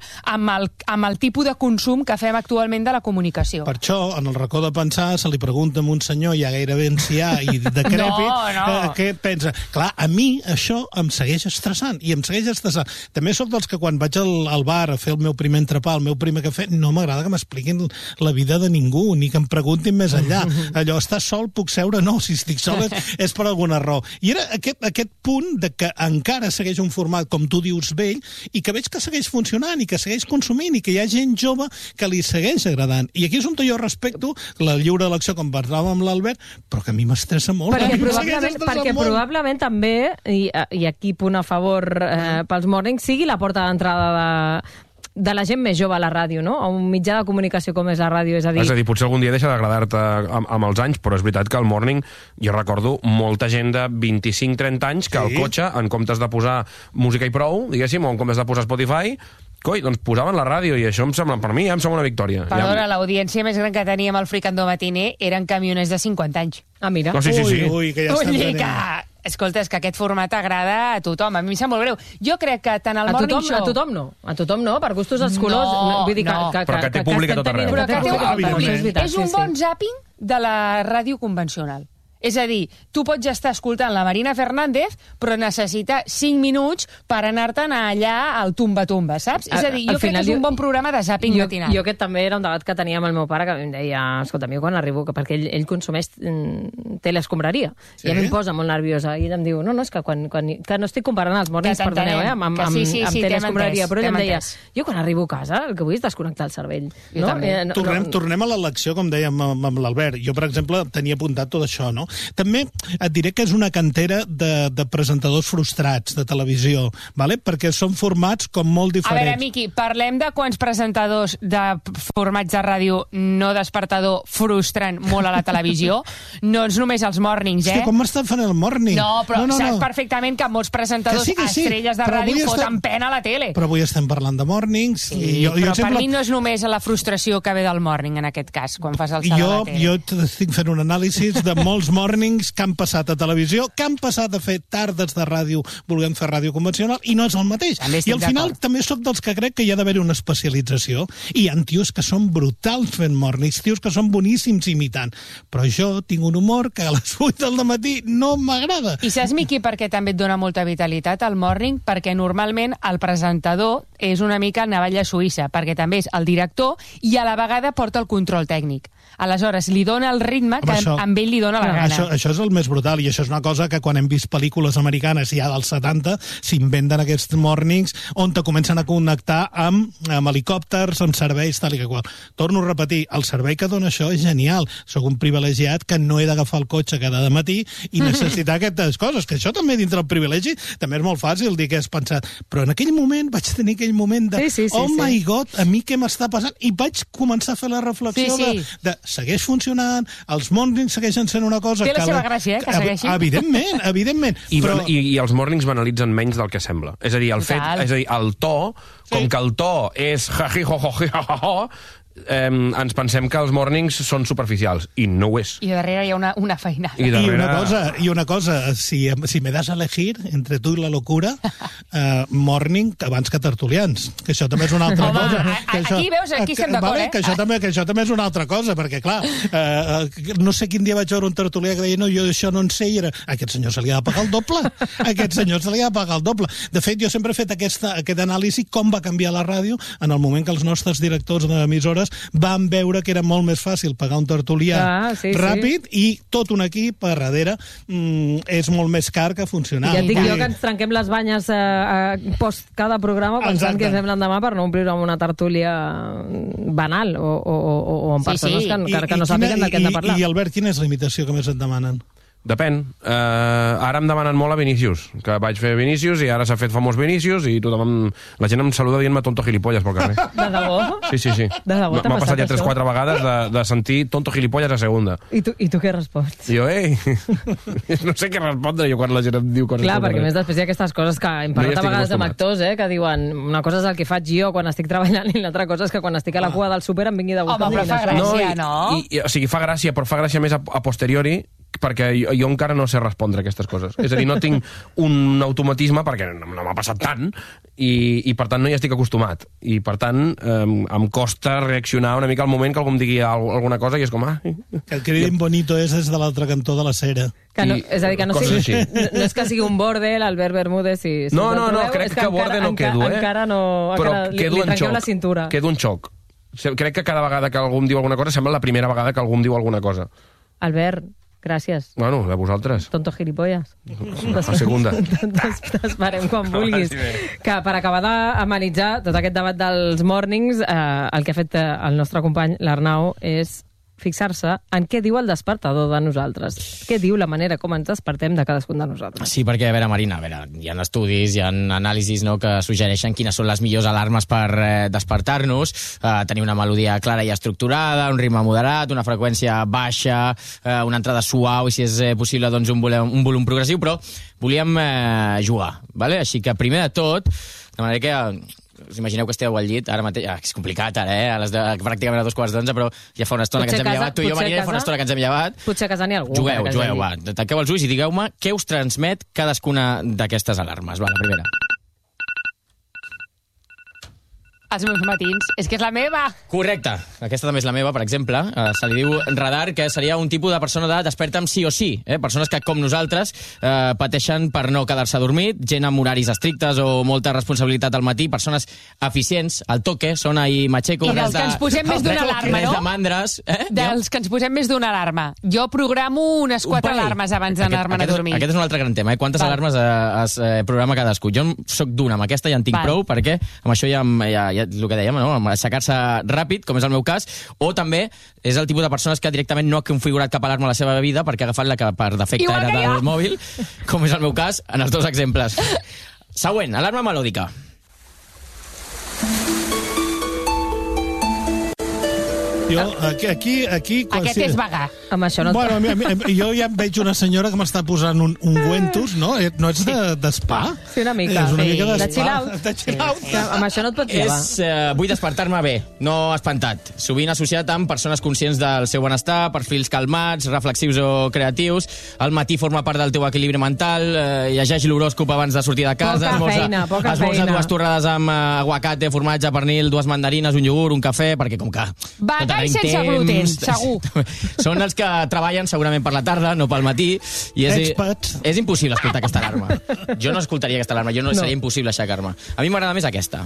amb el tipus de consum que fem actualment de la comunicació. Per això, en el racó de pensar, se li pregunta a un senyor ja gairebé ancià i decrèpit què pensa. Clar, a mi això em segueix estressant, i em segueix estressant. També sóc dels que quan vaig al bar a fer el meu primer entrepà, el meu primer cafè, no m'agrada que m'expliquin la vida de ningú, ni que em preguntin més enllà. Allò, estàs sol, puc seure? No, si estic sol és per alguna raó. I era aquest punt de que encara segueix un format, com tu dius, vell, i que veig que segueix funcionant, i que segueix consumint, i que hi ha gent jove que li segueix agradant. I aquí és on jo respecto la lliure elecció, com parlàvem amb l'Albert, però que a mi m'estressa molt. Perquè probablement també, i aquí punt a favor pels mornings, sigui la porta d'entrada de la gent més jove a la ràdio, no? A un mitjà de comunicació com és la ràdio, és a dir, potser algun dia deixa d'agradar-te amb els anys, però és veritat que al morning jo recordo molta gent de 25-30 anys que al cotxe, en comptes de posar música i prou, diguéssim, o en comptes de posar Spotify, doncs posaven la ràdio, i això per mi em sembla una victòria. Perdona, l'audiència més gran que teníem al Fricandó Matiner eren camioners de 50 anys. Ah, mira. Sí. Ui, que ja estan venint. Escolta, és que aquest format agrada a tothom. A mi em sap molt greu. Jo crec que tant el Morning Show... A tothom no, per gustos els colors. Però que té públic a tot arreu. Però que té un públic. És un bon zàping de la ràdio convencional. És a dir, tu pots estar escoltant la Marina Fernández, però necessita 5 minuts per anar-te'n allà al tumba-tumba, saps? És a dir, jo crec que és un bon programa de zàping matinal. Jo aquest també era un debat que tenia amb el meu pare, que em deia, escolta, a mi quan arribo, perquè ell consumeix teleescombraria, i a mi em posa molt nerviosa, i ell em diu, no, és que que no estic comparant els mornings, perdoneu, amb teleescombraria, però ell em deia, jo quan arribo a casa el que vull és desconnectar el cervell. Tornem a l'elecció, com dèiem amb l'Albert. Jo, per exemple, tenia apuntat tot això, no? També et diré que és una cantera de presentadors frustrats de televisió, ¿vale? Perquè són formats com molt diferents. A veure, Miqui, parlem de quants presentadors de formats de ràdio no despertador frustren molt a la televisió. No és només els mornings, És que com m'estan fent el morning? No, però saps perfectament que molts presentadors estrelles de ràdio foten pena a la tele. Però avui estem parlant de mornings. Però per mi no és només la frustració que ve del morning, en aquest cas, quan fas el salt a la tele. Jo estic fent un anàlisi de molts mornings que han passat a televisió, que han passat a fer tardes de ràdio volent fer ràdio convencional, i no és el mateix. I al final també sóc dels que crec que hi ha d'haver una especialització, i hi ha tios que són brutals fent mornings, tios que són boníssims imitant, però jo tinc un humor que a les 8 del matí no m'agrada. I saps, Miqui, per què també et dona molta vitalitat al morning? Perquè normalment el presentador és una mica navalla suïssa, perquè també és el director i a la vegada porta el control tècnic. Aleshores, li dona el ritme que amb ell li dona la gana. Això és el més brutal, i això és una cosa que quan hem vist pel·lícules americanes ja dels 70 s'inventen aquests mornings on te comencen a connectar amb helicòpters, amb serveis, tal i que qual. Torno a repetir, el servei que dona això és genial. Soc un privilegiat que no he d'agafar el cotxe cada matí i necessitar aquestes coses, que això també dintre el privilegi també és molt fàcil dir que has pensat, però en aquell moment vaig tenir aquell moment de my God, a mi què m'està passant? I vaig començar a fer la reflexió de segueix funcionant, els mornings segueixen sent una cosa... Té la seva gràcia, que segueixi. Evidentment. I els mornings banalitzen menys del que sembla. És a dir, el to, com que el to és jaji, jo, ens pensem que els mornings són superficials, i no ho és. I darrere hi ha una feinada. I Y una cosa, si me das a elegir entre tu i la locura, morning abans que tertulians, que això també és una altra cosa. Aquí veus, aquí estem d'acord, que això també és una altra cosa, perquè clar, no sé quin dia vaig veure un tertulià que deia, no, jo això no en sé, i era, a aquest senyor se li ha de pagar el doble. A aquest senyor se li ha de pagar el doble. De fet, jo sempre he fet aquest anàlisi com va canviar la ràdio en el moment que els nostres directors d'emissores van veure que era molt més fàcil pagar un tertulià ràpid i tot un equip a darrere és molt més car que funcionar. Ja et dic jo que ens trenquem les banyes post cada programa pensant que fem l'endemà per no omplir-ho amb una tertúlia banal o amb persones que no sàpiguen de què hem de parlar. I Albert, quina és la imitació que més et demanen? Depèn. Ara em demanen molt a Vinícius, que vaig fer Vinícius i ara s'ha fet famós Vinícius i la gent em saluda dient-me tonto gilipolles pel carrer. De debò? Sí. De debò t'ha m'ha passat ja això? 3-4 vegades de sentir tonto gilipolles a segunda. I tu què respots? Jo, no sé què respondre jo quan la gent em diu coses. Clar, perquè més després hi ha aquestes coses que hem parlat a vegades amb actors, que diuen una cosa és el que faig jo quan estic treballant i l'altra cosa és que quan estic a la cua del súper em vingui de gust. Home, però fa gràcia, no? O sigui, fa gràcia, però fa gràcia més a posteriori, perquè jo encara no sé respondre aquestes coses. És a dir, no tinc un automatisme, perquè no m'ha passat tant, i per tant no hi estic acostumat. I per tant em costa reaccionar una mica al moment que algú em digui alguna cosa i és com... Que el cridin bonito és de l'altre cantó de la cera. És a dir, que no és que sigui un borde, l'Albert Bermúdez... No, crec que borde no quedo, encara no... Però quedo en xoc. Quedo en xoc. Crec que cada vegada que algú em diu alguna cosa sembla la primera vegada que algú em diu alguna cosa. Albert, gràcies. Bueno, de vosaltres. Tonto gilipolles. A segunda. T'esperem quan vulguis. Que per acabar d'amenitzar tot aquest debat dels mornings, el que ha fet el nostre company, l'Arnau, és fixar-se en què diu el despertador de nosaltres. Què diu la manera com ens despertem de cadascun de nosaltres. Sí, perquè, a veure, Marina, hi ha estudis, hi ha anàlisis que suggereixen quines són les millors alarmes per despertar-nos, tenir una melodia clara i estructurada, un ritme moderat, una freqüència baixa, una entrada suau i, si és possible, doncs un volum progressiu, però volíem jugar, vale? Així que, primer de tot, de manera que... Us imagineu que esteu al llit, ara mateix... és complicat, ara, pràcticament a 2:15, però ja fa una estona que ens hem llevat. Tu i jo, Marina, ja fa una estona que ens hem llevat. Potser a casa n'hi ha algú. Jugueu, va. Tanqueu els ulls i digueu-me què us transmet cadascuna d'aquestes alarmes. Va, la primera. Els meus matins. És que és la meva! Correcte. Aquesta també és la meva, per exemple. Se li diu radar, que seria un tipus de persona de desperta'm sí o sí. Persones que, com nosaltres, pateixen per no quedar-se dormit, gent amb horaris estrictes o molta responsabilitat al matí, persones eficients, al toque, sona i macheco. I dels que ens posem més d'una alarma, no? Res de mandres. Dels que ens posem més d'una alarma. Jo programo unes 4 alarmes abans d'anar-me'n a dormir. Aquest és un altre gran tema, Quantes alarmes es programa cadascú? Jo soc d'una, amb aquesta ja en tinc prou, perquè amb això ja el que dèiem, no? Aixecar-se ràpid, com és el meu cas, o també és el tipus de persones que directament no ha configurat cap alarma a la seva vida perquè ha agafat la que per defecte era del mòbil, com és el meu cas, en els dos exemples. Següent, alarma melòdica. Jo, aquí... Aquest és vagar. Amb això no... Bueno, jo ja em veig una senyora que m'està posant un ungüentos, no? No ets d'espa? Sí, una mica. És una mica de chill-out. De chill-out. Amb això no et pots llevar. Vull despertar-me bé, no espantat. Sovint associat amb persones conscients del seu benestar, perfils calmats, reflexius o creatius. Al matí forma part del teu equilibri mental, llegeix l'horòscop abans de sortir de casa. Poca feina. Esmorza 2 torrades amb aguacate, formatge, pernil, 2 mandarines, un iogurt, un cafè, perquè com que... I sense gluten, segur. Són els que treballen segurament per la tarda, no pel matí, i és impossible escoltar aquesta alarma. Jo no escoltaria aquesta alarma, seria impossible aixecar-me. A mi m'agrada més aquesta.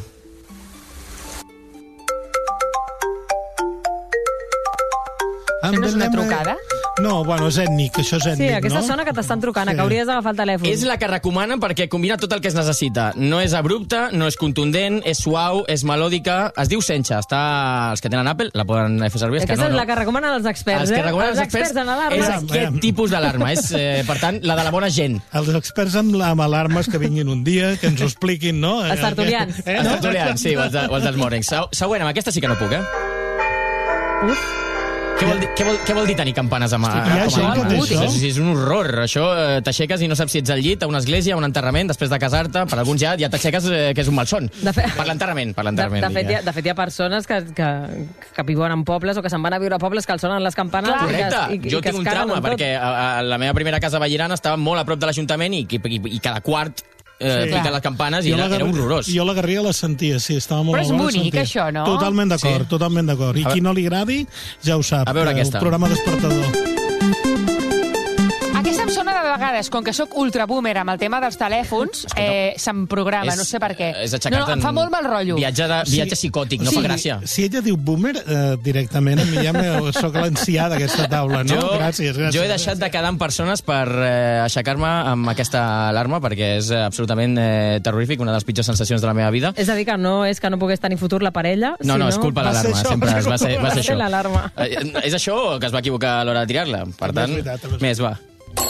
Això no és una trucada? No, bueno, és ètnic, això és ètnic, no? Sí, aquesta no? sona que t'estan trucant, que hauries d'agafar el telèfon. És la que recomanen perquè combina tot el que es necessita. No és abrupta, no és contundent, és suau, és melòdica, es diu Sencha. Els que tenen Apple la poden fer servir. Aquesta és la que recomanen els experts, Els que recomanen els experts en alarma. és aquest tipus d'alarma. És, per tant, la de la bona gent. Els experts amb alarmes que vinguin un dia, que ens ho expliquin, no? Els tertulians. Els tertulians, sí, o els dels mornings. Següent, amb aquesta sí que no puc, Uf. Què vol dir tenir campanes amb és un horror. Això t'aixeques i no saps si ets al llit, a una església, a un enterrament, després de casar-te, per alguns ja t'aixeques que és un malson. Per l'enterrament. De fet, hi ha persones que viuen en pobles o que se'n van a viure a pobles que els sonen les campanes. Correcte. Jo tinc un trauma, perquè a la meva primera casa veïrana estava molt a prop de l'Ajuntament i cada quart piquen les campanes i era horrorós. Jo la Garriga la sentia, sí, estava molt... Però és bonic, això, no? Totalment d'acord. I qui no li agradi, ja ho sap. A veure aquesta. El programa despertador. Aquesta em sona de vegades, com que sóc ultraboomer amb el tema dels telèfons, se'm programa, no sé per què. És aixecar-te em fa molt mal rotllo. Viatge psicòtic, no fa gràcia. Si ella diu boomer, directament, a mi ja soc l'ancià d'aquesta taula, no? Gràcies. Jo he deixat de quedar amb persones per aixecar-me amb aquesta alarma, perquè és absolutament terrorífic, una de les pitjors sensacions de la meva vida. És a dir, que no és que no pogués tenir futur la parella? No, és culpa de l'alarma, sempre va ser això. L'alarma. És això o que es va equivocar a l'hora de tirar-la? Per tant, més va.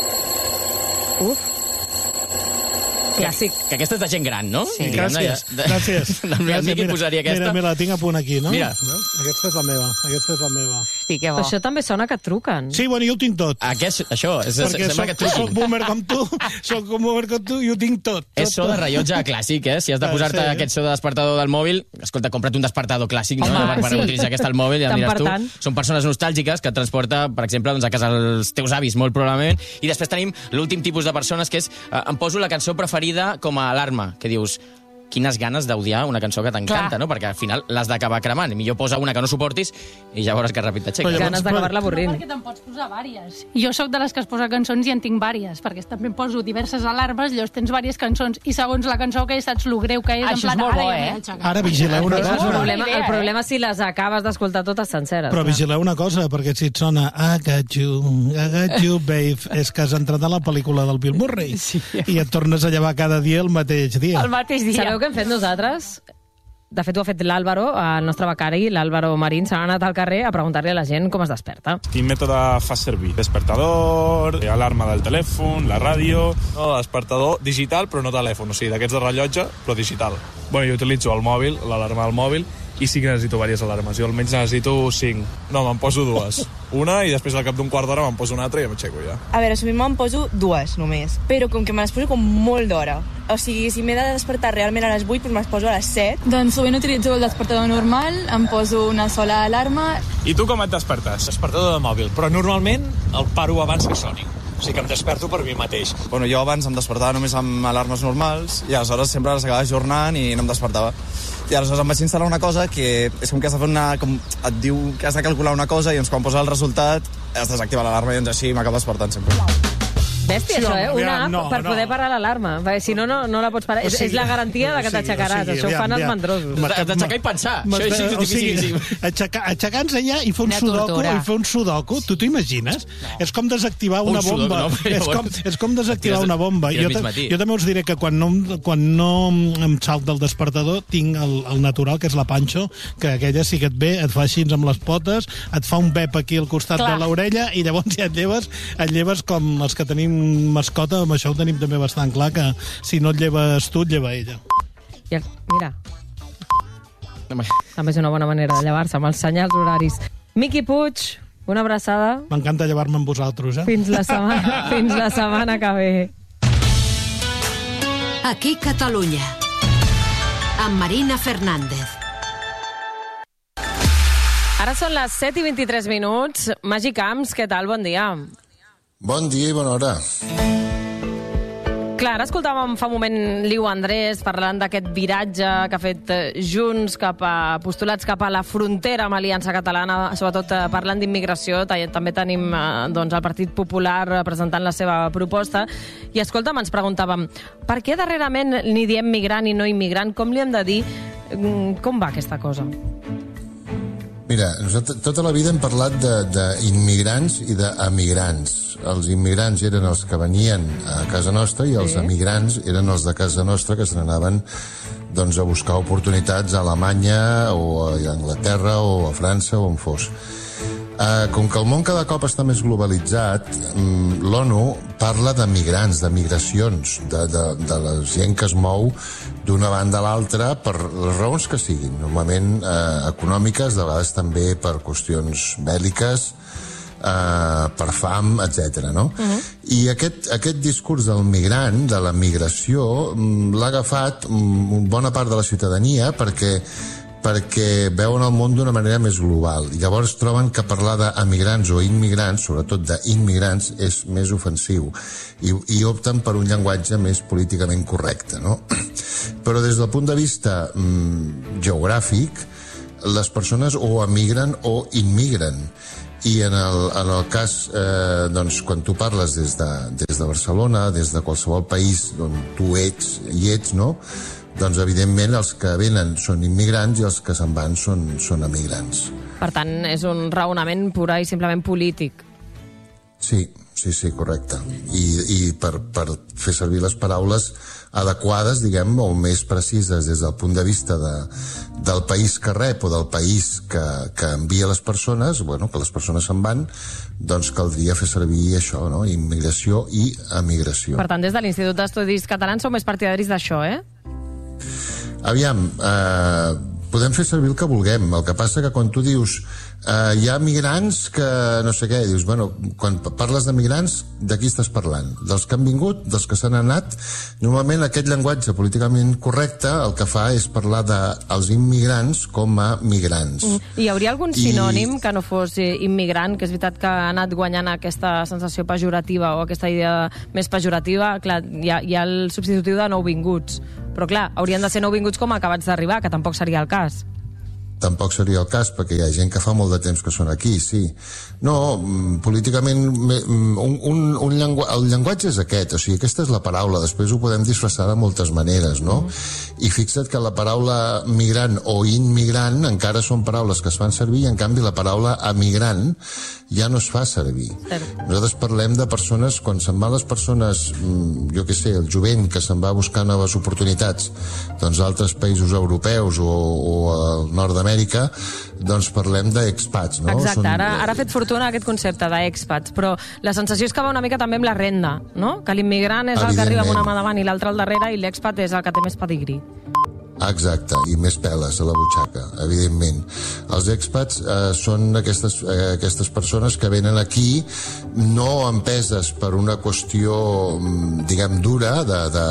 Clàssic. Que aquesta és de gent gran, no? Sí. Gràcies. Miqui posaria aquesta. Mira, la tinc a punt aquí, no? Mira. Aquesta és la meva. Sí, que bo. Però això també sona que et truquen. Sí, bueno, jo ho tinc tot. Això, sembla que et truquin. Soc boomer com tu, i ho tinc tot. És so de rellotge clàssic, Si has de posar-te aquest so de despertador del mòbil, escolta, compra't un despertador clàssic, no? Per utilitzar aquest al mòbil, ja em diràs tu. Són persones nostàlgiques que et transporta, per exemple, a casa dels teus avis, molt probablement, i després tenim l'últim tipus de persones, que és em poso la cançó preferida com a alarma, que dius, quines ganes d'odiar una cançó que t'encanta, no? Perquè al final l'has d'acabar cremant. Millor posa una que no suportis i ja veuràs que ràpid t'aixeques. Ganes d'acabar-la avorrint. Perquè te'n pots posar vàries. Jo sóc de les que es posa cançons i en tinc vàries, perquè també poso diverses alarmes, llavors tens vàries cançons i segons la cançó que és, saps lo greu que és. Això és molt bo, Ara vigileu una cosa. El problema és si les acabes d'escoltar totes senceres. Però vigileu una cosa, perquè si et sona I got you, babe, és que has entrat a la pel·lícula del Bill Murray i et tornes a llevar cada dia el mateix dia. El mateix dia. Sabeu què hem fet nosaltres? De fet, ho ha fet l'Àlvaro, el nostre becari, l'Àlvaro Marín, s'ha anat al carrer a preguntar-li a la gent com es desperta. Quin mètode fas servir? Despertador, alarma del telèfon, la ràdio... No, despertador digital, però no telèfon, o sigui, d'aquests de rellotge, però digital. Bueno, jo utilitzo el mòbil, l'alarma del mòbil, i sí que necessito diverses alarmes. Jo almenys necessito 5. No, me'n poso 2. Una i després al cap d'un quart d'hora me'n poso una altra i m'aixeco ja. A veure, sovint me'n poso 2 només, però com que me les poso com molt d'hora. O sigui, si m'he de despertar realment a les 8, doncs me les poso a les 7. Doncs sovint utilitzo el despertador normal, em poso una sola alarma. I tu com et despertes? Despertador de mòbil, però normalment el paro abans que soni. O sigui que em desperto per mi mateix. Bueno, jo abans em despertava només amb alarmes normals i aleshores sempre les acabava ajornant i no em despertava. I aleshores em vaig instal·lar una cosa que és com que has de fer et diu que has de calcular una cosa i doncs quan posa el resultat has desactivat l'alarma i doncs així m'acaba despertant sempre. Bèstia, això, una app per poder parar l'alarma. Si no, no la pots parar. És la garantia de que t'aixecaràs. Això ho fan els mandrosos. D'aixecar i pensar. O sigui, aixecar-nos allà i fer un sudoku, tu t'ho imagines? És com desactivar una bomba. És com desactivar una bomba. Jo també us diré que quan no em salta el despertador tinc el natural, que és la Pancho, que aquella sí que et ve, et fa així amb les potes, et fa un bep aquí al costat de l'orella i llavors ja et lleves com els que tenim mascota, amb això ho tenim també bastant clar, que si no et lleves tu, et lleva ella. Mira. També és una bona manera de llevar-se, amb els senyals horaris. Miqui Puig, una abraçada. M'encanta llevar-me amb vosaltres, Fins la setmana que ve. Aquí Catalunya, amb Marina Fernández. Ara són les 7:23. Magí Camps, què tal? Bon dia. Bon dia i bona hora. Clar, ara escoltàvem fa un moment Liu Andrés parlant d'aquest viratge que ha fet Junts postulats cap a la frontera amb Aliança Catalana, sobretot parlant d'immigració. També tenim el Partit Popular presentant la seva proposta. I escolta'm, ens preguntàvem, per què darrerament ni diem migrant i no immigrant? Com li hem de dir? Com va aquesta cosa? Mira, nosaltres tota la vida hem parlat d'immigrants i d'emigrants. Els immigrants eren els que venien a casa nostra i els emigrants eren els de casa nostra que se n'anaven a buscar oportunitats a Alemanya o a Anglaterra o a França o on fos. Com que el món cada cop està més globalitzat, l'ONU parla de migrants, de migracions, de la gent que es mou d'una banda a l'altra per les raons que siguin, normalment econòmiques, de vegades també per qüestions bèl·liques, per fam, etc. No? I aquest discurs del migrant, de la migració, l'ha agafat bona part de la ciutadania perquè veuen el món d'una manera més global. I llavors troben que parlar d'emigrants o immigrants, sobretot d'immigrants, és més ofensiu. I opten per un llenguatge més políticament correcte, no? Però des del punt de vista geogràfic, les persones o emigren o immigren. I en el cas, doncs, quan tu parles des de Barcelona, des de qualsevol país on tu ets, no? Doncs, evidentment, els que venen són immigrants i els que se'n van són emigrants. Per tant, és un raonament pura i simplement polític. Sí, correcte. I per fer servir les paraules adequades, diguem, o més precises des del punt de vista del país que rep o del país que envia les persones, que les persones se'n van, doncs caldria fer servir això, no? Immigració i emigració. Per tant, des de l'Institut d'Estudis Catalans sou més partidaris d'això, Aviam, podem fer servir el que vulguem. El que passa que quan tu dius hi ha migrants que no sé què, dius, quan parles de migrants, de qui estàs parlant? Dels que han vingut, dels que s'han anat? Normalment aquest llenguatge políticament correcte el que fa és parlar dels immigrants com a migrants. Hi hauria algun sinònim que no fos immigrant, que és veritat que ha anat guanyant aquesta sensació pejorativa o aquesta idea més pejorativa? Clar, hi ha el substitutiu de nouvinguts, però clar, haurien de ser nouvinguts com acabats d'arribar, que tampoc seria el cas. Tampoc seria el cas, perquè hi ha gent que fa molt de temps que són aquí, sí. No, políticament, el llenguatge és aquest, o sigui, aquesta és la paraula, després ho podem disfressar de moltes maneres, no? I fixa't que la paraula migrant o immigrant encara són paraules que es fan servir, i en canvi la paraula emigrant ja no es fa servir. Nosaltres parlem de persones, quan se'n van les persones, jo què sé, el jovent que se'n va buscar noves oportunitats, doncs a altres països europeus o al nord d'Amèrica, doncs parlem d'expats, no? Exacte, ara ha fet fortuna aquest concepte d'expats, però la sensació és que va una mica també amb la renda, no? Que l'immigrant és el que arriba amb una mà davant i l'altre al darrere, i l'expat és el que té més pedigrí. Exacte, i més peles a la butxaca, evidentment. Els expats són aquestes persones que venen aquí no empeses per una qüestió, diguem, dura,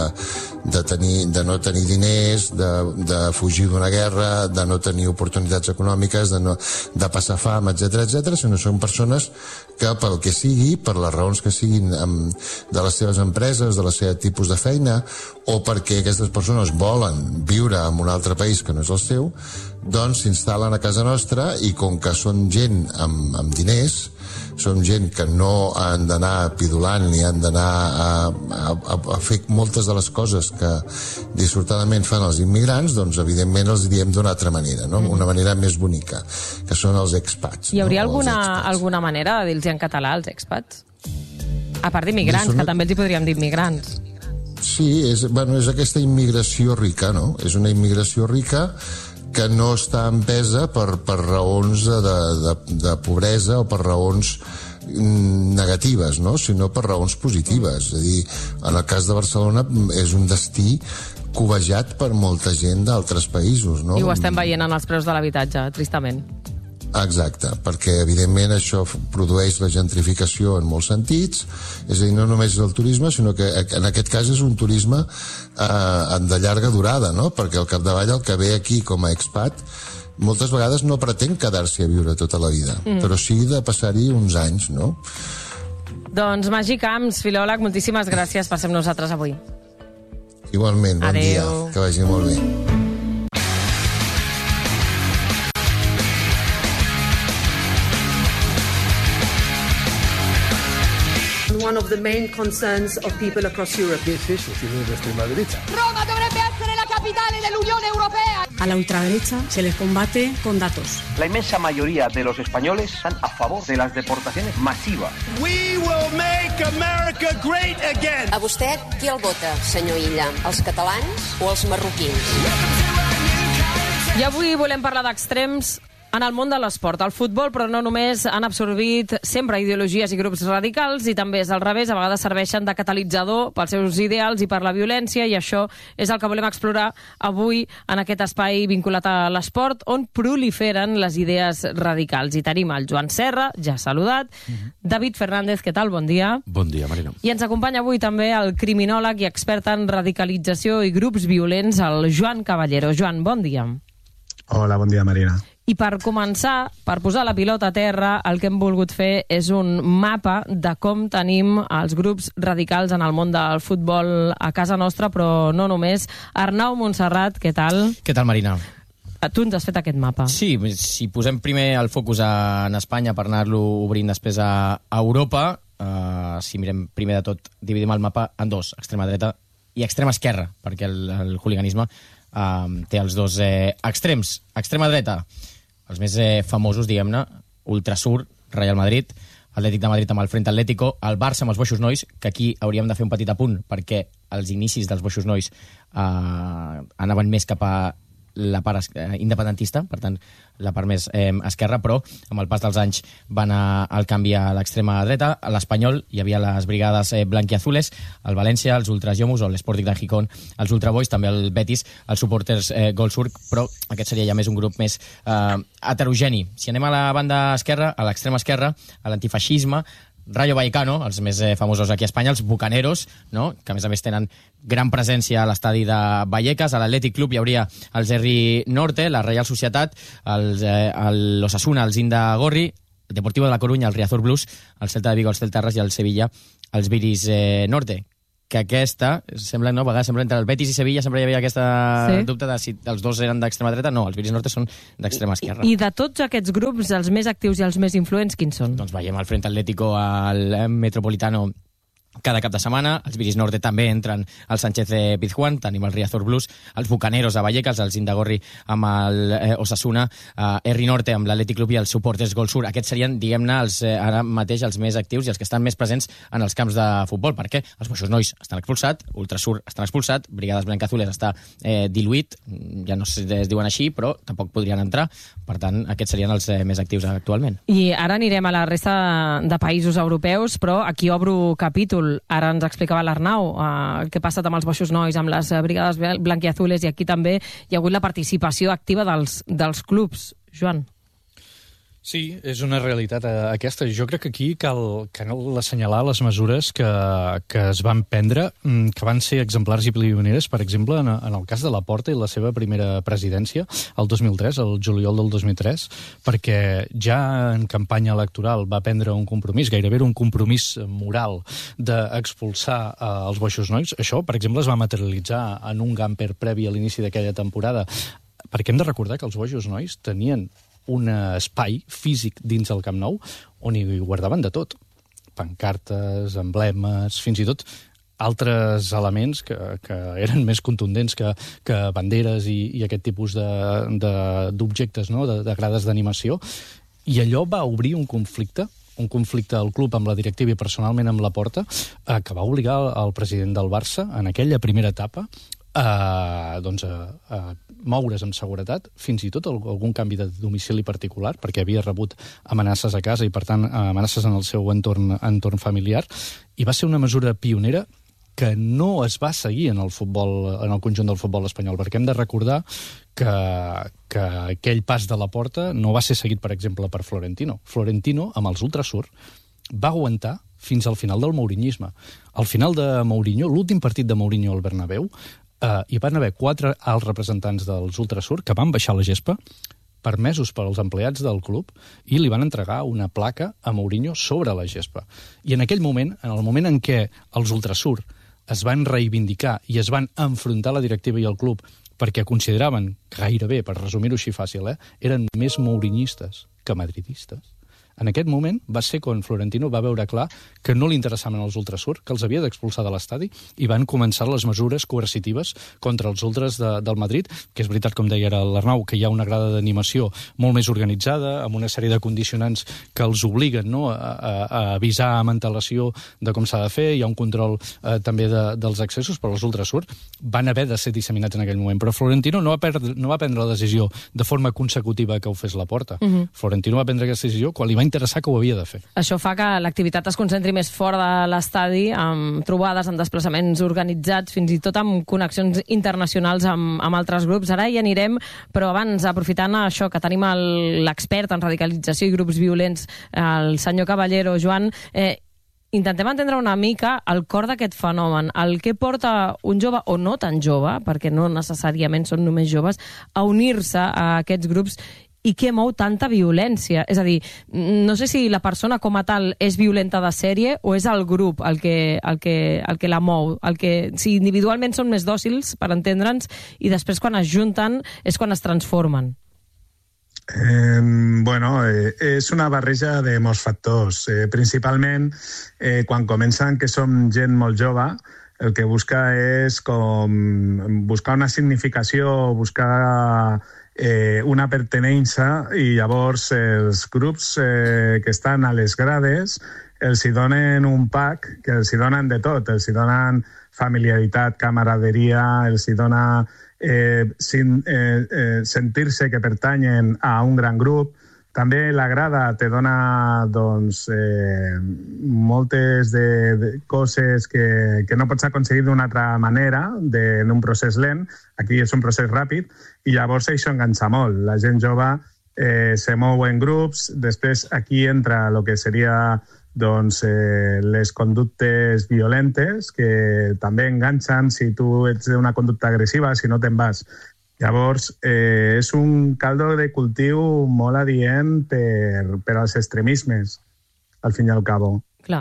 de no tenir diners, de fugir d'una guerra, de no tenir oportunitats econòmiques, de passar fam, etc, sinó són persones que pel que sigui, per les raons que siguin de les seves empreses, de la seva tipus de feina, o perquè aquestes persones volen viure en un altre país que no és el seu, doncs s'instal·len a casa nostra, i com que són gent amb diners, són gent que no han d'anar pidolant ni han d'anar a fer moltes de les coses que dissortadament fan els immigrants, doncs evidentment els diem d'una altra manera, no? Una manera més bonica, que són els expats. Hi hauria alguna manera de dir-los en català als expats? A part d'immigrants, que també els hi podríem dir immigrants. Sí, és aquesta immigració rica, no? És una immigració rica que no està empesa per raons de pobresa o per raons negatives, no? Sinó per raons positives. És a dir, en el cas de Barcelona és un destí cobejat per molta gent d'altres països, no? I ho estem veient en els preus de l'habitatge, tristament. Exacte, perquè evidentment això produeix la gentrificació en molts sentits, és a dir, no només és el turisme, sinó que en aquest cas és un turisme de llarga durada, no? Perquè al capdavall el que ve aquí com a expat moltes vegades no pretén quedar-s'hi a viure tota la vida, però sí de passar-hi uns anys, no? Doncs Magí Camps, filòleg, moltíssimes gràcies per ser amb nosaltres avui. Igualment, bon dia, que vagi molt bé. One of the main concerns of people across Europe. ¿Qué es eso si no es la extrema derecha? Roma dovrebbe essere la capitale dell'Unione Europea. A la ultraderecha se les combate con datos. La inmensa mayoría de los españoles están a favor de las deportaciones masivas. We will make America great again. A vostè qui el vota, senyor Illa? Els catalans o els marroquins? I avui volem parlar d'extrems En el món de l'esport, el futbol, però no només, han absorbit sempre ideologies i grups radicals, i també és al revés, a vegades serveixen de catalitzador pels seus ideals i per la violència, i això és el que volem explorar avui en aquest espai vinculat a l'esport, on proliferen les idees radicals. I tenim el Joan Serra, ja saludat, David Fernández, què tal? Bon dia. Bon dia, Marina. I ens acompanya avui també el criminòleg i expert en radicalització i grups violents, el Joan Caballero. Joan, bon dia. Hola, bon dia, Marina. I per començar, per posar la pilota a terra, el que hem volgut fer és un mapa de com tenim els grups radicals en el món del futbol a casa nostra, però no només. Arnau Montserrat, què tal? Què tal, Marina? Tu ens has fet aquest mapa. Sí, si posem primer el focus en Espanya per anar-lo obrint després a Europa, si mirem primer de tot, dividim el mapa en dos, extrema dreta i extrema esquerra, perquè el hooliganisme té els dos extrems. Extrema dreta, els més famosos, diguem-ne, Ultrasur, Real Madrid, Atlètic de Madrid amb el Frente Atlético, el Barça amb els Boixos Nois, que aquí hauríem de fer un petit apunt, perquè els inicis dels Boixos Nois anaven més cap a la part independentista, per tant, la part més esquerra, però amb el pas dels anys va anar el canvi a l'extrema dreta. A l'Espanyol hi havia les brigades blanquiazules, el València, els Ultrasllomos o l'Sporting de Gijón, els Ultraboys, també el Betis, els Supporters Golsur, però aquest seria ja més un grup més heterogeni. Si anem a la banda esquerra, a l'extrema esquerra, a l'antifeixisme, Rayo Vallecano, els més famosos aquí a Espanya, els Bucaneros, no? Que a més tenen gran presència a l'estadi de Vallecas. A l'Atlètic Club hi hauria el Zerri Norte, la Real Societat, l'Osasuna, el Zindagorri, el Deportivo de la Coruña, el Riazor Blues, el Celta de Vigo, el Celterras, i el Sevilla, els Viris Norte. Que aquesta, sembla, no? A vegades sembla entre el Betis i Sevilla sempre hi havia aquesta dubte de si els dos eren d'extrema dreta. No, els Viris Norte són d'extrema esquerra. I de tots aquests grups, els més actius i els més influents, quins són? Doncs veiem el Frente Atlético al Metropolitano cada cap de setmana, els Viris Norte també entren al Sánchez Pizjuán, tenim el Riazor Blues, els Bucaneros a Vallecas, el Zindagorri amb el Osasuna, Erri Norte amb l'Atlètic Club i els Supporters Golsur. Aquests serien, diguem-ne, ara mateix els més actius i els que estan més presents en els camps de futbol, perquè els Boixos Nois estan expulsats, Ultrasur estan expulsat, Brigades Blancazules està diluït, ja no es diuen així, però tampoc podrien entrar, per tant, aquests serien els més actius actualment. I ara anirem a la resta de països europeus, però aquí obro capítol. Ara ens explicava l'Arnau el que ha passat amb els Boixos Nois, amb les brigades blanquiazules, i aquí també hi ha hagut la participació activa dels clubs. Joan. Sí, és una realitat aquesta. Jo crec que aquí cal assenyalar les mesures que es van prendre, que van ser exemplars i pioneres, per exemple, en el cas de Laporta i la seva primera presidència, el 2003, el juliol del 2003, perquè ja en campanya electoral va prendre un compromís, gairebé un compromís moral, d'expulsar els Boixos Nois. Això, per exemple, es va materialitzar en un gamper previ a l'inici d'aquella temporada, perquè hem de recordar que els Boixos Nois tenien un espai físic dins el Camp Nou on hi guardaven de tot. Pancartes, emblemes, fins i tot altres elements que eren més contundents que banderes i aquest tipus d'objectes, no? de grades d'animació. I allò va obrir un conflicte al club amb la directiva i personalment amb Laporta, que va obligar el president del Barça en aquella primera etapa a moure's amb seguretat, fins i tot algun canvi de domicili particular, perquè havia rebut amenaces a casa i, per tant, amenaces en el seu entorn familiar, i va ser una mesura pionera que no es va seguir en el conjunt del futbol espanyol, perquè hem de recordar que aquell pas de Laporta no va ser seguit, per exemple, per Florentino. Florentino, amb els Ultrasur, va aguantar fins al final del mourinyisme. Al final de Mourinho, l'últim partit de Mourinho al Bernabéu, hi van haver 4 alts representants dels Ultrasur que van baixar la gespa, permesos per als empleats del club, i li van entregar una placa a Mourinho sobre la gespa. I en aquell moment, en el moment en què els Ultrasur es van reivindicar i es van enfrontar a la directiva i al club perquè consideraven, gairebé, per resumir-ho així fàcil, eren més mourinyistes que madridistes, En aquest moment va ser quan Florentino va veure clar que no li interessaven els Ultrasur, que els havia d'expulsar de l'estadi, i van començar les mesures coercitives contra els ultras del Madrid, que és veritat, com deia l'Arnau, que hi ha una grada d'animació molt més organitzada, amb una sèrie de condicionants que els obliguen, no?, a avisar amb antelació de com s'ha de fer, hi ha un control també dels accessos, però els Ultrasur van haver de ser disseminats en aquell moment. Però Florentino no va prendre la decisió de forma consecutiva que ho fes Laporta. Florentino va prendre aquesta decisió quan li va interessar que ho havia de fer. Això fa que l'activitat es concentri més fora de l'estadi, amb trobades, amb desplaçaments organitzats, fins i tot amb connexions internacionals amb altres grups. Ara hi anirem, però abans, aprofitant això, que tenim l'expert en radicalització i grups violents, el senyor Caballero. Joan, intentem entendre una mica el cor d'aquest fenomen, el que porta un jove, o no tan jove, perquè no necessàriament són només joves, a unir-se a aquests grups i què mou tanta violència. És a dir, no sé si la persona com a tal és violenta de sèrie o és el grup el que la mou, si individualment són més dòcils, per entendre'ns, i després quan es junten és quan es transformen. Bueno, és una barreja de molts factors. Principalment, quan comencen que som gent molt jove, el que busca és com buscar una significació, buscar una pertinença, i llavors els grups que estan a les grades els hi donen un pack que els hi donen de tot, els hi donen familiaritat, camaraderia, els hi dona sentir-se que pertanyen a un gran grup. També la grada te dona moltes de coses que no pots aconseguir d'una altra manera, en un procés lent. Aquí és un procés ràpid, i llavors això enganxa molt. La gent jove se mou en grups, després aquí entra el que seria les conductes violentes, que també enganxen si tu ets d'una conducta agressiva, si no te'n vas. Llavors, és un caldo de cultiu molt adient per als extremismes, al fin i al cabo. Clar.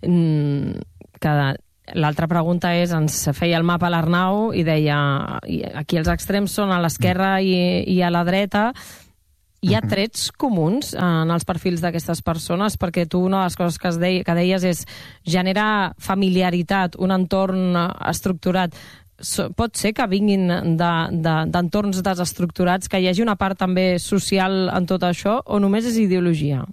L'altra pregunta és, ens feia el mapa l'Arnau i deia, aquí els extrems són a l'esquerra i a la dreta. Hi ha trets comuns en els perfils d'aquestes persones? Perquè tu una de les coses que deies és generar familiaritat, un entorn estructurat. Pot ser que vinguin d'entorns desestructurats, que hi hagi una part també social en tot això, o només és ideologia?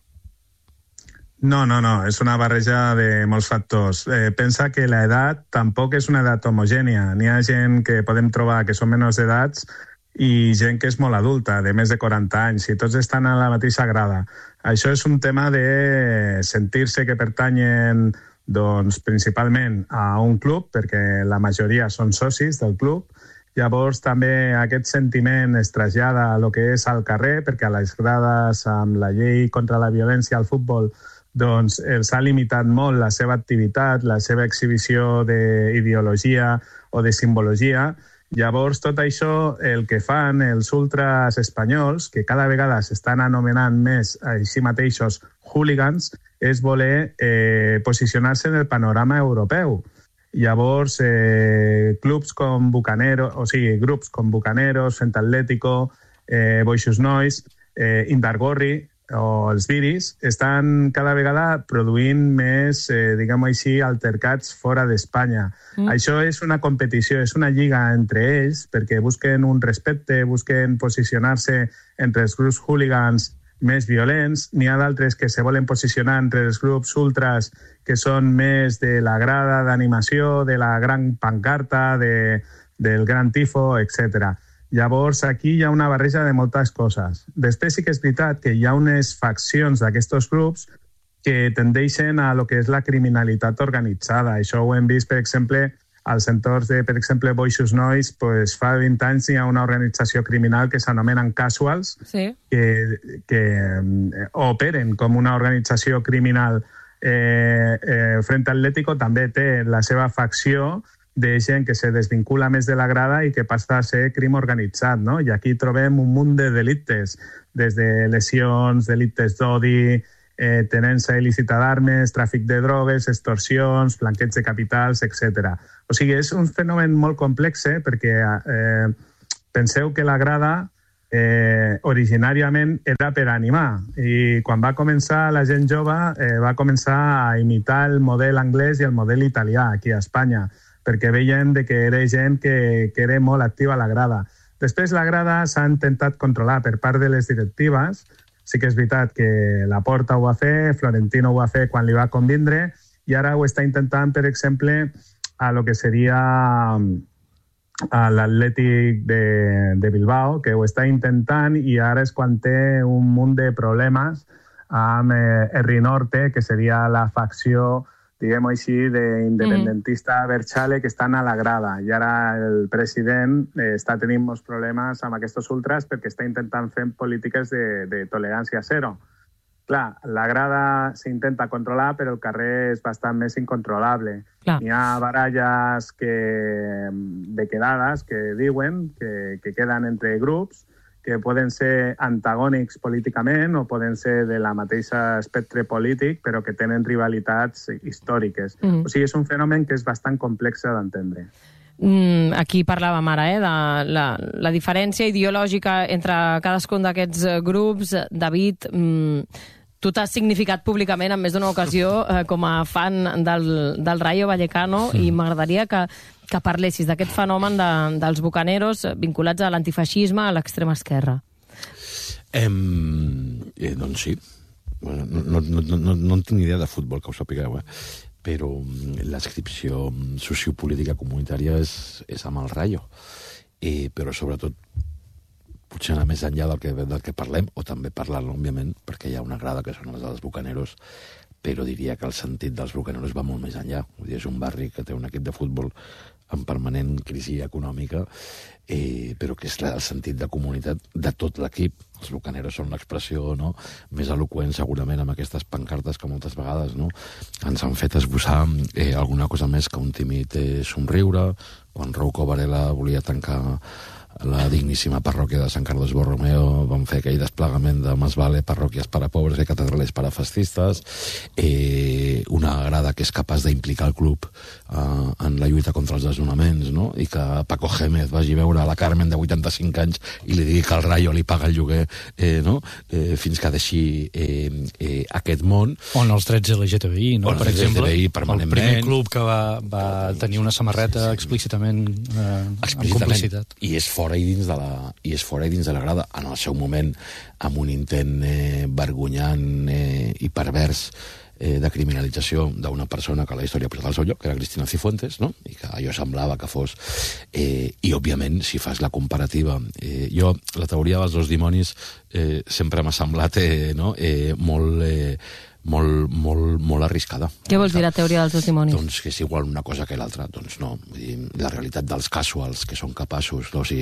No, és una barreja de molts factors. Pensa que l'edat tampoc és una edat homogènia. N'hi ha gent que podem trobar que són menors d'edats i gent que és molt adulta, de més de 40 anys, i tots estan a la mateixa grada. Això és un tema de sentir-se que pertanyen principalment a un club, perquè la majoria són socis del club. Llavors també aquest sentiment es trasllada a lo que és al carrer, perquè a les grades, amb la llei contra la violència al futbol, els ha limitat molt la seva activitat, la seva exhibició d'ideologia o de simbologia. Llavors, tot això, el que fan els ultras espanyols, que cada vegada s'estan anomenant més a si mateixos hooligans, és voler posicionar-se en el panorama europeu. Llavors, grups com Bucaneros, Frente Atlético, Boixos Nois, Indargorri o els Viris estan cada vegada produint més, diguem-ho així, altercats fora d'Espanya. Això és una competició, és una lliga entre ells, perquè busquen un respecte, busquen posicionar-se entre els grups hooligans més violents. N'hi ha d'altres que se volen posicionar entre els grups ultras que són més de la grada d'animació, de la gran pancarta, del gran tifo, etc. Llavors, aquí hi ha una barreja de moltes coses. Després sí que és veritat que hi ha unes faccions d'aquests grups que tendeixen a lo que és la criminalitat organitzada. Això ho hem vist, per exemple, als entorns de, per exemple, Boixos Nois, fa 20 anys hi ha una organització criminal que s'anomenen Casuals, que operen com una organització criminal. Frente Atlético també té la seva facció de gent que se desvincula més de la grada i que passa a ser crim organitzat, no? I aquí trobem un munt de delictes, des de lesions, delictes d'odi, tenença il·lícita d'armes, tràfic de drogues, extorsions, blanqueig de capitals, etc. O sigui, és un fenomen molt complex, perquè penseu que la grada originàriament era per animar. I quan va començar la gent jove, va començar a imitar el model anglès i el model italià aquí a Espanya, perquè veien que era gent que era molt activa a la grada. Després la grada s'ha intentat controlar per part de les directives. Sí que és veritat que Laporta ho va fer, Florentino ho va fer quan li va convindre, i ara ho està intentant, per exemple, a lo que seria a l'Atlètic de Bilbao, que ho està intentant, i ara és quan té un munt de problemes amb Herri Norte, que seria la facció, diguem-ho així, d'independentista Berchale, que estan a la grada. I ara el president està tenint molts problemes amb aquests ultras perquè està intentant fer polítiques de tolerància zero. Clar, la grada s'intenta controlar, però el carrer és bastant més incontrolable. Hi ha baralles de quedades que diuen que queden entre grups, que poden ser antagònics políticament o poden ser de la mateixa espectre polític, però que tenen rivalitats històriques. O sigui, és un fenomen que és bastant complex d'entendre. Aquí parlàvem ara, de la diferència ideològica entre cadascun d'aquests grups. David, tu t'has significat públicament en més d'una ocasió com a fan del Rayo Vallecano, i m'agradaria que parlessis d'aquest fenomen dels bucaneros vinculats a l'antifeixisme a l'extrema esquerra. Doncs sí. No en tinc idea de futbol, que ho sapigueu, però l'adscripció sociopolítica comunitària és amb el Rayo. Però sobretot potser anar més enllà del que parlem, o també parlar-ne, òbviament, perquè hi ha una grada que són els dels bucaneros, però diria que el sentit dels bucaneros va molt més enllà. Vull dir, és un barri que té un equip de futbol en permanent crisi econòmica, però que és el sentit de comunitat de tot l'equip. Els bucaneros són l'expressió més eloqüent, segurament, amb aquestes pancartes que moltes vegades ens han fet esbossar alguna cosa més que un tímid somriure. Quan Rouco Varela volia tancar la digníssima parròquia de Sant Carlos Borromeo, van fer aquell desplegament de Más vale parròquies para pobres i catedrales para fascistes, una grada que és capaç d'implicar el club en la lluita contra els desnonaments, i que Paco Gémez vagi veure a la Carmen de 85 anys i li digui que el Rayo li paga el lloguer fins que deixi aquest món. O en els drets LGTBI, per exemple, LGTBI permanentment. El primer club que va tenir una samarreta explícitament en complicitat. I és fora i dins de la grada, en el seu moment, amb un intent vergonyant i pervers de criminalització d'una persona que la història ha posat al seu lloc, que era Cristina Cifuentes, i que allò semblava que fos... I, òbviament, si fas la comparativa... La teoria dels dos dimonis sempre m'ha semblat molt arriscada. Què vols dir, la teoria dels dos dimonis? Doncs que és igual una cosa que l'altra. Doncs no. Vull dir, la realitat dels casuals que són capaços...